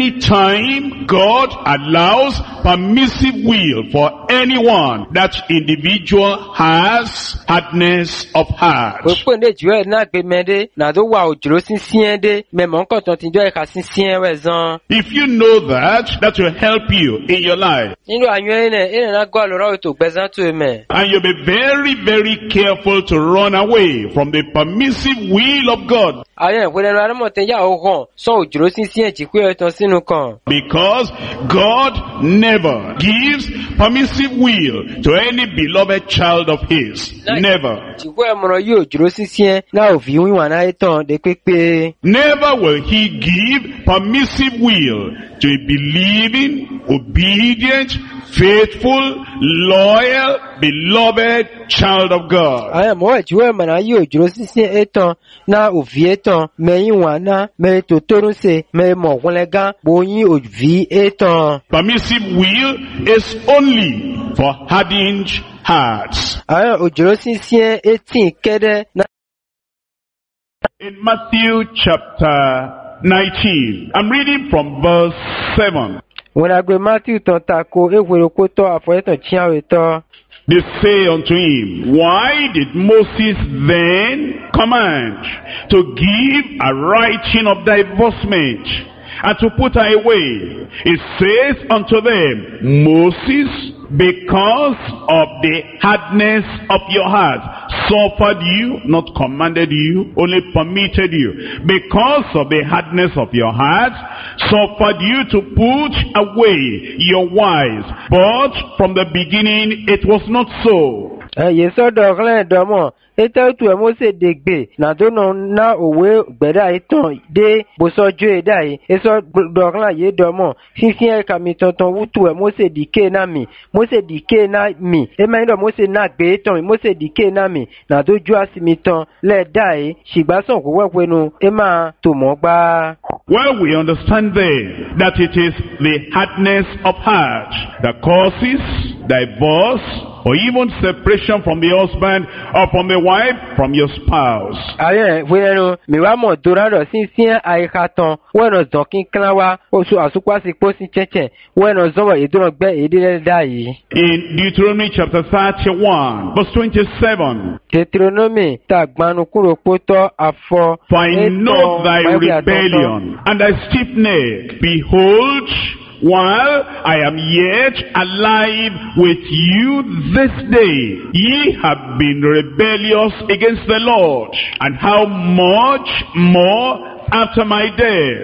Anytime God allows permissive will for anyone, that individual has hardness of heart. Wɛrɛ ne jiwɛ na gbɛmɛ de na do wa ojoro sinsin de mɛ mɔ nkɔtɔn ti jɔ eka sinsin wɛzɔn. If you know that, that will help you in your life. Nínú àyàn ẹnẹ ẹnẹ náà gbọ́ àlọ́rọ́ ètò gbẹ̀sán tó mẹ́. And you'll be very, very careful to run away from the permissive will of God. Àyàn ìpínlẹ̀ ẹnu arámọ̀tẹ́ yà ó hàn sọ òjòrò sísí ẹ̀jì pé ẹ̀tàn sínú kan. Because God never gives permissive will to any beloved child of his. Never. Jìkú ẹ̀mọ̀ràn yóò òjòrò sísí ẹ̀ náà òfin wíwọ̀n náà tàn dé pépé. Never will he give permissive will to a believing, obedient, faithful, loyal, beloved child of God. Àyàn mọ̀ ẹ̀jìwọ́ ẹ̀mọ̀ràn yóò òjòrò sísí ẹ̀ tàn náà òfin ẹ̀ tàn mẹ́yìn wọ̀n náà mẹ́rin tó tóórùn ṣe mẹ́rin mọ̀ ọ̀gbọ́nlẹ́gán bóyin òfin ẹ̀ tàn. Permissive will is only for hardened hearts. Àyàn òjòrò sísí ẹ̀ etí kẹ́dẹ́ náà. In Matthew chapter nineteen, I'm reading from verse seven. When I go Matthew tán tako ewúro kó tọ́ àfọ̀yẹ́tàn chíáwé tọ́. They say unto him, why did Moses then command to give a writing of divorcement and to put her away? He says unto them, Moses, because of the hardness of your heart, suffered you, not commanded you, only permitted you. Because of the hardness of your heart, suffered you to put away your wives. But from the beginning it was not so. Ẹ̀yẹ sọ́dọ̀ ọ̀rẹ́ ẹ̀dọ́mọ̀, ètò ètò ẹ̀ Mósè dègbè, nàdónà ná òwe gbẹ̀dá ìtàn dé bóṣọ́jú ẹ̀dá yìí, èso dọ̀rẹ́ yé dọ́mọ̀, fífín ẹ̀ka mi tuntun wútu ẹ̀ Mósè dìké náà mi, Mósè dìké náà mi, ẹ̀mẹ́ ìdọ̀ Mósè náà gbé tán mi, Mósè dìké náà mi, nàdójú àsìmí tán lẹ́ẹ̀dá yìí, ṣìgbásàn kò wẹ́pẹ́nu, ẹ̀ máa tò mọ́ gbá. Well, we understand then that it is the hardness of heart that causes divorce or even separation from the husband or from the wife, from your spouse. Ayẹ wẹ́rẹ́ mi wá mọ̀ dòrádọ̀ sí sí àyíká tán wẹ́nà zàn kí nkílá wá oṣù àsopásí pósí chẹ́chẹ́ wẹ́nà zọ́wọ́ ìdúró gbẹ́ èdè rẹ̀ yìí. In Deuteronomy chapter thirty-one, verse twenty-seven. Deuteronomy ta gbanu kúrò pótọ́ àfọ. For I know thy rebellion and thy stiff neck. Behold, while I am yet alive with you this day, ye have been rebellious against the Lord, and how much more after my death?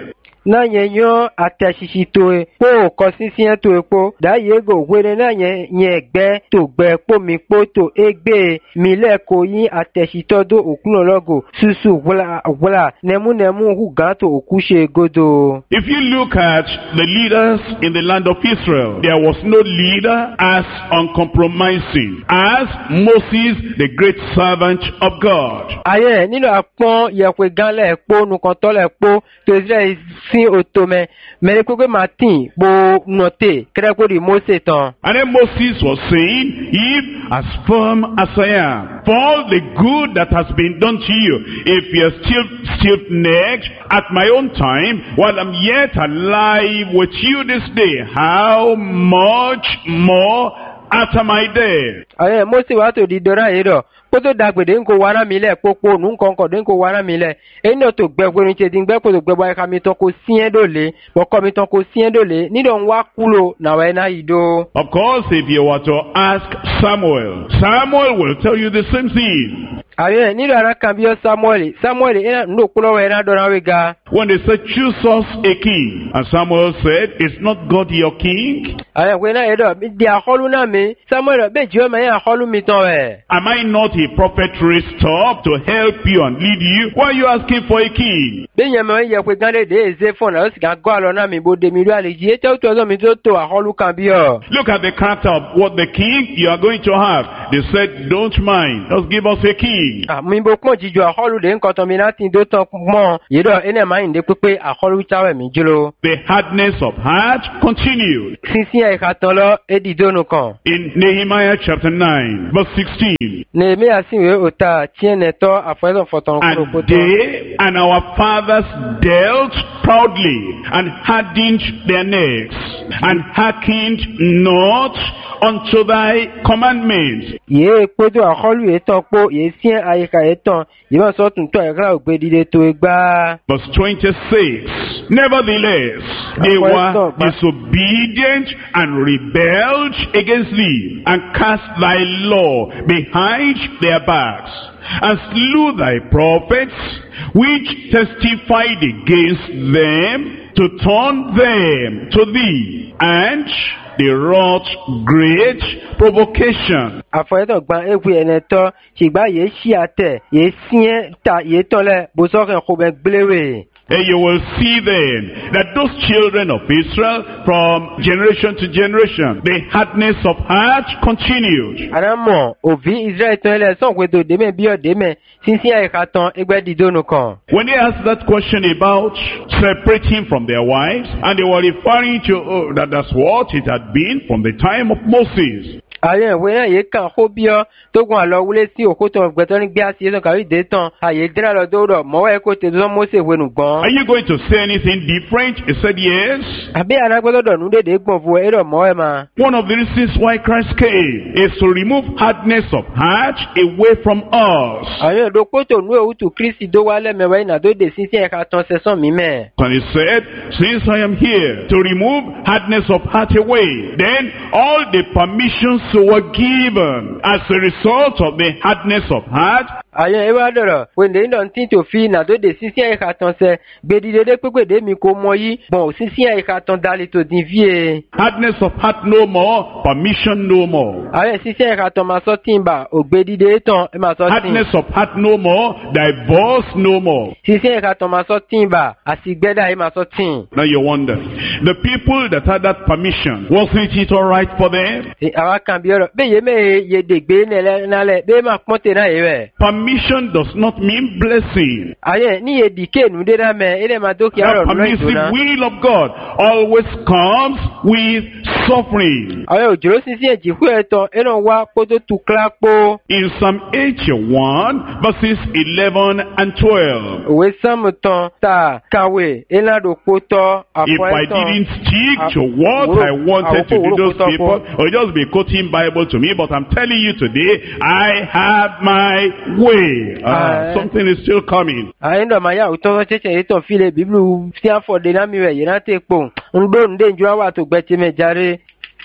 na nye nyo atashisi toe po kosisi toe po da yego wele na nye nye gbe to gbe po mi po to egbe mi le ko yin atashito do okunologo susu wala wala nemu nemu hu ga to okushe godo. If you look at the leaders in the land of Israel, there was no leader as uncompromising as Moses, the great servant of God. Aye nínú apon yekwe gan le po nu kan to le po to Israel sin otome me ko pe Martin bo note kre ko di Moses tan. And then Moses was saying, if as firm as I am, for all the good that has been done to you, if you're still stiff-necked at my own time, while I'm yet alive with you this day, how much more after my death? Aye Moses wa to di dora yedo poto dagbede nko wana mi le popo nu nkan ko de nko wana mi le eno to gbe gbe ni che din gbe ko to gbe ba ka mi ton ko sien dole bo ko mi ton ko sien dole ni don wa kulo na wa na ido. Of course, if you were to ask Samuel, Samuel will tell you the same thing. Aye ni ra kan bi Samuel Samuel ena no kulo wa na don we ga. When they said, choose us a king, and Samuel said, is not God your king? Aye we na edo di aholu na mi Samuel be jo ma ya aholu mi ton we. Am I not a prophet raised up to help you and lead you? Why are you asking for a king? Benye me ye kwe gande de eze fon na o si ga go alo na mi bo de mi ru aleji e te o to mi to to aholu kan bi o. Look at the character of what the king you are going to have. They said, don't mind, just give us a king. Ah mi bo pon ji jo aholu de nkan to mi na tin do ton mo yedo ene ma inde pepe aholu tawe mi jilo. The hardness of heart continued. Sinsin e ka ton lo e di do nu kan. In Nehemiah chapter nine, verse sixteen. Nehemiah sinwe ota tiene to afezo foton And ko poto. they and our fathers dealt proudly, and hardened their necks, and hearkened not unto thy commandments. Ye pedo aholu e ton po ye sien ayika e ton ye ma so tun to e gra ogbe dide to egba. Verse twenty-six. Nevertheless, they were disobedient and rebelled against thee, and cast thy law behind their backs, and slew thy prophets, which testified against them, to turn them to thee, and they wrought great provocation. Afezo gban ewe ene to sigba ye si ate ye sien ta ye tole bo so ken ko be gblewe. And you will see then that those children of Israel, from generation to generation, the hardness of heart continued. Aramo ovi Israel to ele son kwe do de me bi o de me sinsin ay ka ton egbe dido nu kan. When they asked that question about separating from their wives, and they were referring to oh, that that's what it had been from the time of Moses. Aye we na ye kan ho bi o to gun alo wule si okoto gbeto ni gbe asi so ka ri de ton aye dira lo do ro mo wa ko te do Moses we nu gan. Are you going to say anything different? He said yes. Abi anagbodo do nu de de gbon fu e ro mo e ma. One of the reasons why Christ came is to remove hardness of heart away from us. Aye do poto nu e utu Kristi do wa le me wa na do de sinsin e ka ton se son mi me. And he said, since I am here to remove hardness of heart away, then all the permissions were given as a result of the hardness of heart. Aye e wa doro we de don tin to fi na do de sinsin e ka ton se gbe di de pepe de mi ko mo yi bon sinsin e ka ton dali to din vie. Hardness of heart no more, permission no more. Aye sinsin e ka ton ma so tin ba ogbe di de ton e ma so tin. Hardness of heart no more, divorce no more. Sinsin e ka ton ma so tin ba asigbeda e ma so tin. Now you wonder, the people that had that permission, wasn't it all right for them? E awa kan bi oro be ye me ye de gbe ne le na le be ma ponte na ye we. Permission does not mean blessing. Aye ni ye dike nu de na me e de ma do ki The aro nu permissive idona. will of God always comes with suffering. Aye ojoro sinsin e ji hu e ton e no wa poto tu klapo. In Psalm eighty-one, verses eleven and twelve. Owe sam ton ta kawe e la do poto If apo I e ton. didn't stick to what I wanted to do, those people will just be quoting Bible to me, but I'm telling you today, I have my way. Uh, Uh, something is still coming. Aye ndo ma ya uton cheche e ton file biblu si afo de na mi we ye na te po. Ndo nde nju awa to gbe ti me jare.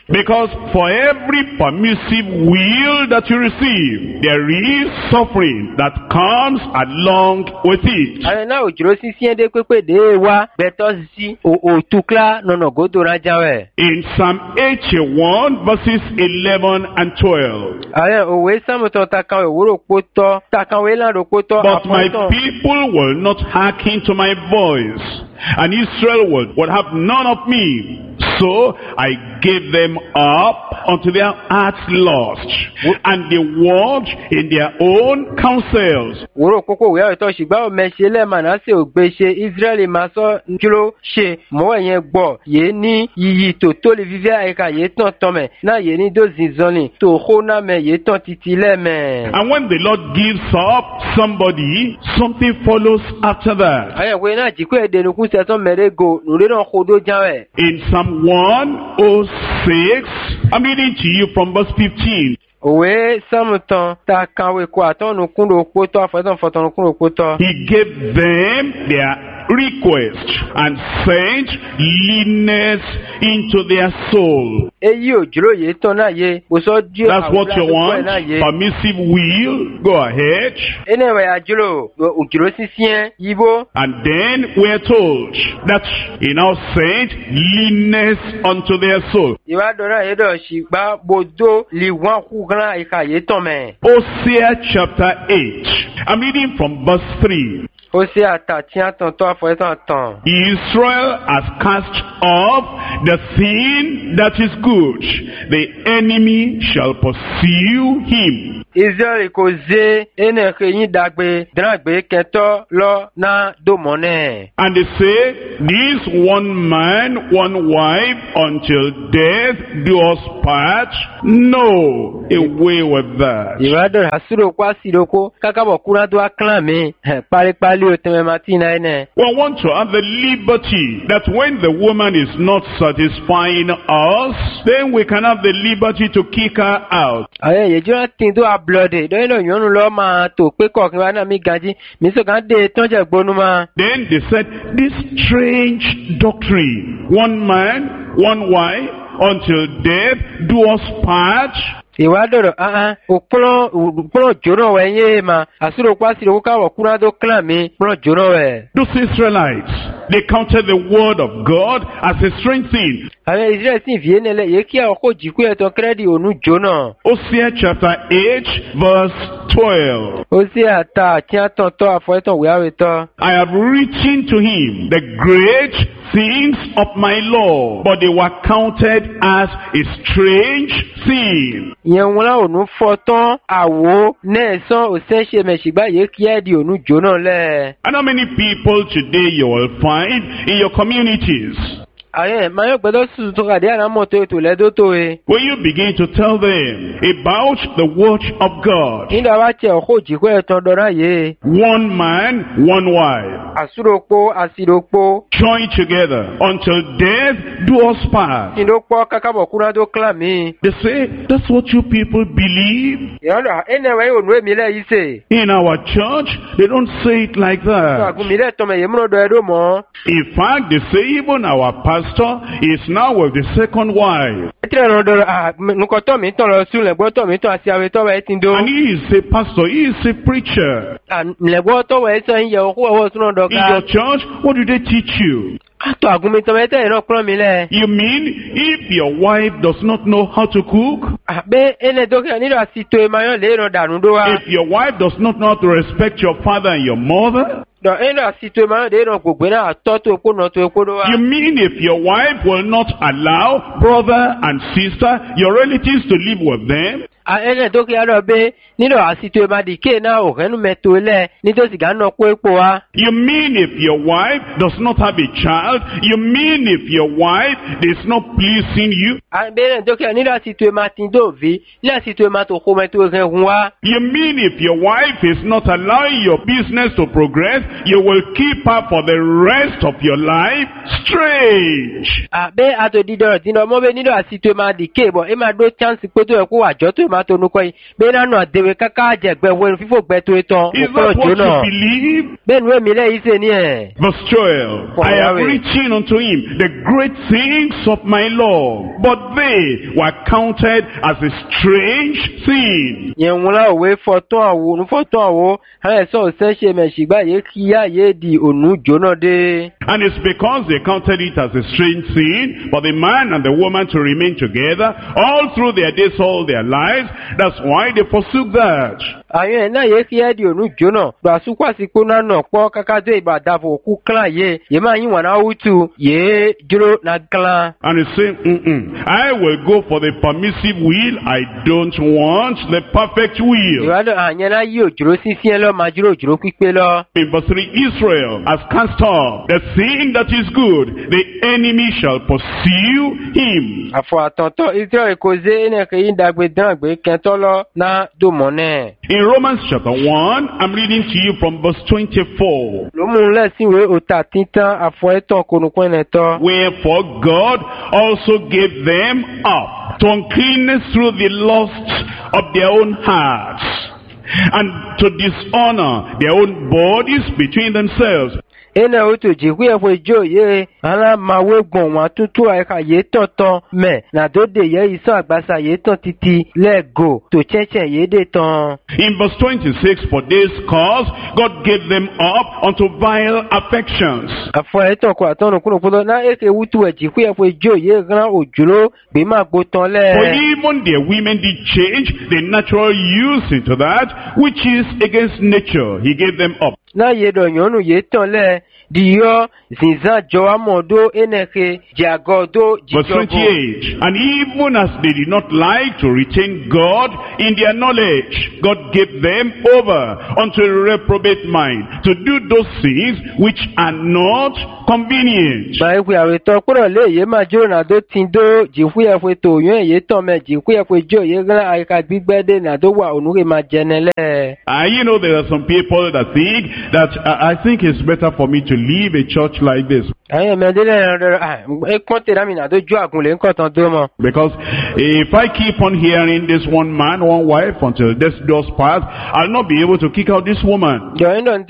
Because for every permissive will that you receive, there is suffering that comes along with it. Ale na ojuro sisi ende kwepe de wa beto sisi o o tukla nono godo rajawe. In Psalm eighty-one verses eleven and twelve. Ale o we samuto takan ewuro poto takan we lan ro poto But my apoto. people will not hearken to my voice, and Israel will, will have none of me. So I gave them up unto their heart's lust, and they walked in their own counsels. Woro koko we ayo to shigba o me se le Manase o gbe se Israeli ma so kilo se mo yen gbo ye ni yiyi to to le vive aka ye ton ton me na ye ni do zinzoni to khona me ye ton titile me. And when the Lord gives up somebody, something follows after that. Aye we na jiku e de nu kun se ton merego nu re don khodo janwe. In Psalm one oh six, I'm reading to you from verse fifteen. Owe samuton ta kanwe ko atonu kundo poto afoton foton kundo poto. He gave them their request and sent leanness into their soul. Eyi ojuro ye ton na ye bo so je. That's what you want? Permissive will? Go ahead. Anyway, ajuro ojuro sisien yibo. And then we're told that he now sent leanness unto their soul. Iwa dora ye do shigba bodo liwan ku gran ika ye ton me. Hosea chapter eight. I'm reading from verse three. Hosea ta tian ton to afo etan ton. Israel has cast off the thing that is good. The enemy shall pursue him. Israel ko ze ene keyin dagbe dragbe kento lo na do mone. And they say, this one man, one wife, until death do us part. No, away with that. Iwado hasuro kwa siroko kakabo kuna do aklan mi pari pali o teme matina ene. We want to have the liberty that when the woman is not satisfying us, then we can have the liberty to kick her out. Aye ye jora tin do bloody do no yonu lo ma to pe ko kin wa na mi gaji mi so kan de tonje gbonu ma. Then they said, this strange doctrine, one man, one wife, until death do us part. Iwadoro ah ah opolo opolo joro we ye ma asuro kwa siro ka wo kuna do clan mi opolo joro we. Those Israelites, they counted the word of God as a strange thing. Àwọn Israel sì fi ene le ye ki oko jiku e to credit onu jona. Hosea chapter eight verse twelve. Hosea ta ti aton to afo eton we awe to. I have written to him the great things of my law, but they were counted as a strange thing. Yen won la onu foton awo na son o se se me sigba ye ki e di onu jona le. And how many people today you will find in your communities? Aye, mayo gbedo su to ka de ana mo to to le do to e. When you begin to tell them about the word of God, Inda wa che oko jiku e ton dora ye. one man, one wife, Asuropo asiropo. join together until death do us part. Indopo kakabo kuna do clan mi. They say, that's what you people believe? Yanda enewe onu mi le ise. In our church, they don't say it like So that. agun mi le to me yemuno do edo mo. In fact, they say even our pastor is now with the second wife. Etre no do ah nuko to mi ton lo sun le gbo to mi ton asi awe to we tin do. And he is a pastor, he is a preacher. Ah le gbo to we so yin ye oku owo tun do In your ka. church, what do they teach you? To agun mi to me te no kron mi le. You mean if your wife does not know how to cook? Ah be ene do ke ni do asito e mayo le no danu do wa. If your wife does not know how to respect your father and your mother? Do ene asito e mayo de no gbogbo na to to ko no to ko do wa. You mean if your wife will not allow brother and sister, your relatives to live with them? Ah ene do ke alo be ni do asito e ma di ke na o renu meto le ni to si ga no ko epo wa. You mean if your wife does not have a child? You mean if your wife is not pleasing you? Ah be ene do ke ni do asito e ma tin do vi ni asito e ma to ko meto ren wa. You mean if your wife is not allowing your business to progress you will keep her for the rest of your life. Strange. Abe ato didoro dino mo be nido asito ma di kebo e ma do chance pe to e ko ajo to ma to nu ko yi be na no adewe kaka jegbe we fifo gbe to eton Is that what you believe? be nu mi le ise ni e. Verse twelve. I have written unto him the great things of my law, but they were counted as a strange thing. Yen wala we foto awo nu foto awo ha so se se me sigba ye kiya ye di onu jona de. And it's because they counted it as a strange thing for the man and the woman to remain together all through their days, all their lives. That's why they forsook that. Ayo na ye kiya di onu jona gba su kwa si ko na no po kaka do ibadafo ku klan ye ye ma yin wana utu ye juro na klan. And he's saying, mm-mm, I will go for the permissive will. I don't want the perfect will. Iwado anya na yi ojuro sisi lo ma juro ojuro pipe lo. In verse three, Israel has cast off the thing that is good. The enemy shall pursue him. Afo atonto Israel ko ze ene ke yin dagbe dan gbe kento lo na do mone. In Romans chapter one, I'm reading to you from verse twenty-four. Lo mu le sinwe ota tintan afo eton konukun neto. Wherefore God also gave them up to uncleanness through the lusts of their own hearts, and to dishonor their own bodies between themselves. Ene otu jikwu efo jo ye ala mawe gbon wa tutu aka ye tonton me na do de ye iso agbasa ye ton titi lego to cheche ye de ton. In verse twenty-six, for this cause God gave them up unto vile affections. Afo eton ko aton kuno kuno na eke wutu e jikwu efo jo ye gran ojuro be ma gbo ton le. For even their women did change the natural use into that which is against nature. He gave them up. Na ye do yonu ye ton le diyo zinza jowa modo eneke jagodo Verse twenty-eight, and even as they did not like to retain God in their knowledge, God gave them over unto a reprobate mind to do those things which are not convenient. Ba ekwe awe to kuro le ye ma jiro na do tindo jifu ya fwe to yon ye to me jifu ya fwe jo ye gran ayika gbigbede na do wa onure ma jenele. Uh, you know, there are some people that think that uh, I think it's better for me to leave a church like this. Because if I keep on hearing this one man, one wife until this does pass, I'll not be able to kick out this woman. And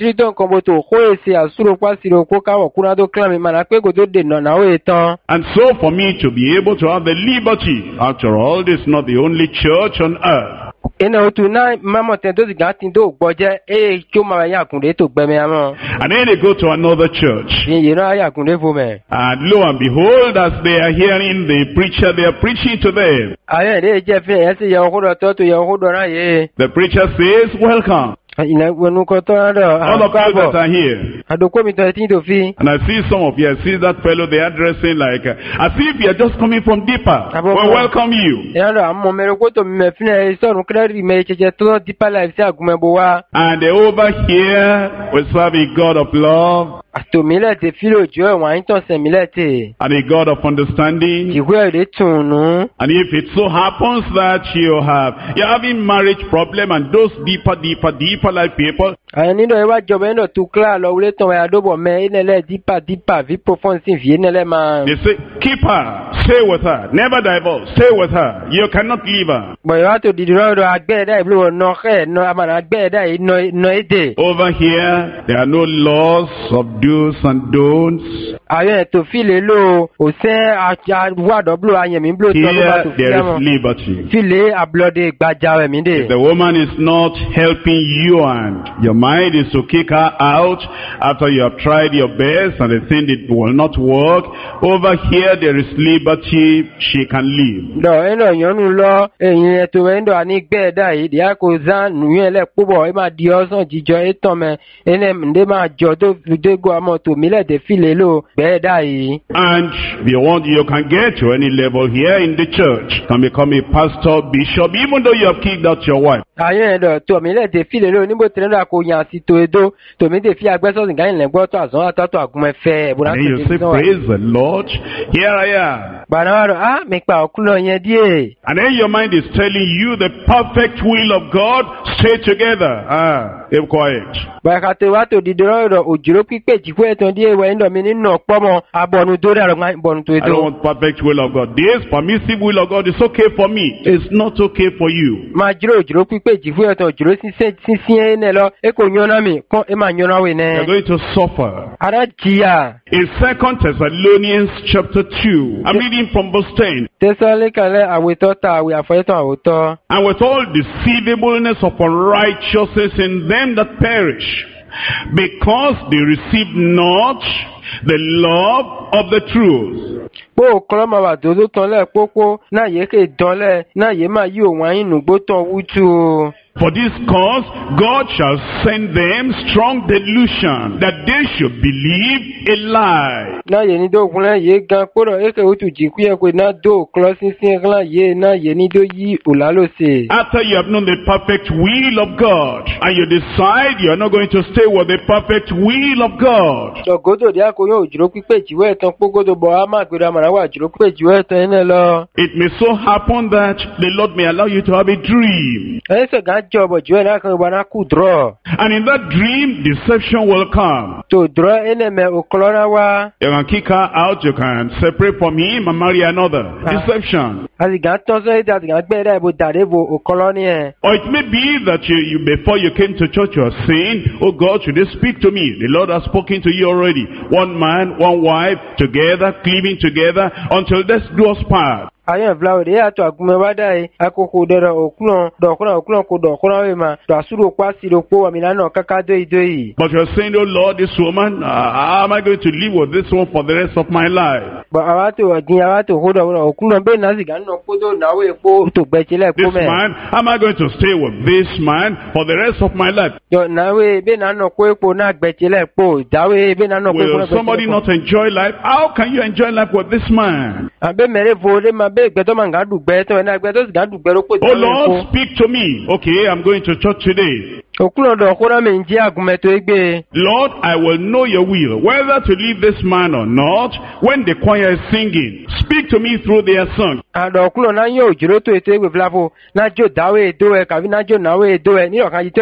so for me to be able to have the liberty, after all, this is not the only church on earth. And then they go to another church. And lo and behold, as they are hearing the preacher, they are preaching to them. The preacher says, welcome. All the people that are here. And I see some of you, I see that fellow, they are dressing like, uh, as if you are just coming from deeper. Well, welcome you. And over here, we serve a God of love. And a God of understanding. And if it so happens that you have, you're having marriage problem and those deeper, deeper, deeper like people, you say, keep her, stay with her, never divorce, stay with her, you cannot leave her. Over here, there are no laws of do's and don'ts. Here, there is liberty. If the woman is not helping you and your mind is to kick her out after you have tried your best and the thing it will not work, over here there is liberty, she can leave. And if you want, you can get to any level here in the church, can become a pastor, bishop, even though you have kicked out your wife. Then you say, praise the Lord, here I am. And then your mind is telling you the perfect will of God, stay together. Ah, Keep quiet. Bakate wato didoro ojuro pipe jifu eton die we ndo mi nino pomo abonu dore aro ngai bonu to I don't edo. want perfect will of God. This permissive will of God is okay for me. It's not okay for you. Ma jiro ojuro pipe jifu eton ojuro sinse sinsin ne lo e ko nyona mi kon e ma nyona we You're ne. going to suffer. Ara jiya. In Second Thessalonians chapter two, I'm reading from verse ten. Tesale kale aweto ta awe afoyeton awoto. And with all deceivableness of unrighteousness in them that perish, because they received not the love of the truth. Po kloma wa dodo ton le popo na ye ke don le na ye ma yi o wan inu gbo ton wutu. For this cause, God shall send them strong delusion, that they should believe a lie. Na ye ni do kunle ye gan koro eke utu jiku ye ko na do closing sin ran ye na ye ni do yi olalo se. After you have known the perfect will of God, and you decide you are not going to stay with the perfect will of God, So godo dia ko yo juro pipe jiwe ton pogodo bo ama gbera mara wa juro pipe jiwe ton ene lo. it may so happen that the Lord may allow you to have a dream. E se gan jobo jiwe na kan ba na ku draw. And in that dream, deception will come. To draw ene me oklona wa. You can kick her out, you can separate from him and marry another. Deception. Asi gan ton so e da gan gbe da bo dare bo okoloni e. Or it may be that you, you before you came to church, you are saying, oh God, should they speak to me? The Lord has spoken to you already. One man, one wife, together, cleaving together, until death do us part. Ayen vlawo de ato agume wada e akoko dero okuno dokuna okuno ko dokuna we ma to asuro kwa siro po wa milano kaka do idoi. But you're saying, oh Lord, this woman, uh, how am I going to live with this one for the rest of my life? Ba awato agin awato hodo okuno be na siga no podo na we po to gbechile This po me. man, how am I going to stay with this man for the rest of my life? Yo na we be na no ko epo na gbechile po dawe be na no ko Will somebody not enjoy life? How can you enjoy life with this man? Abe mere vore ma be gbedo ma ga dugbe to na gbedo siga dugbe ro po. Oh Lord, speak to me. Okay, I'm going to church today. Okuno do okuna me nji agume to egbe. Lord, I will know your will, whether to leave this man or not, when the choir is singing. Speak to me through their song. Ado okuno na yo jiro to ete egbe vlavo na jo dawe do e kavi na jo na we do e ni o kan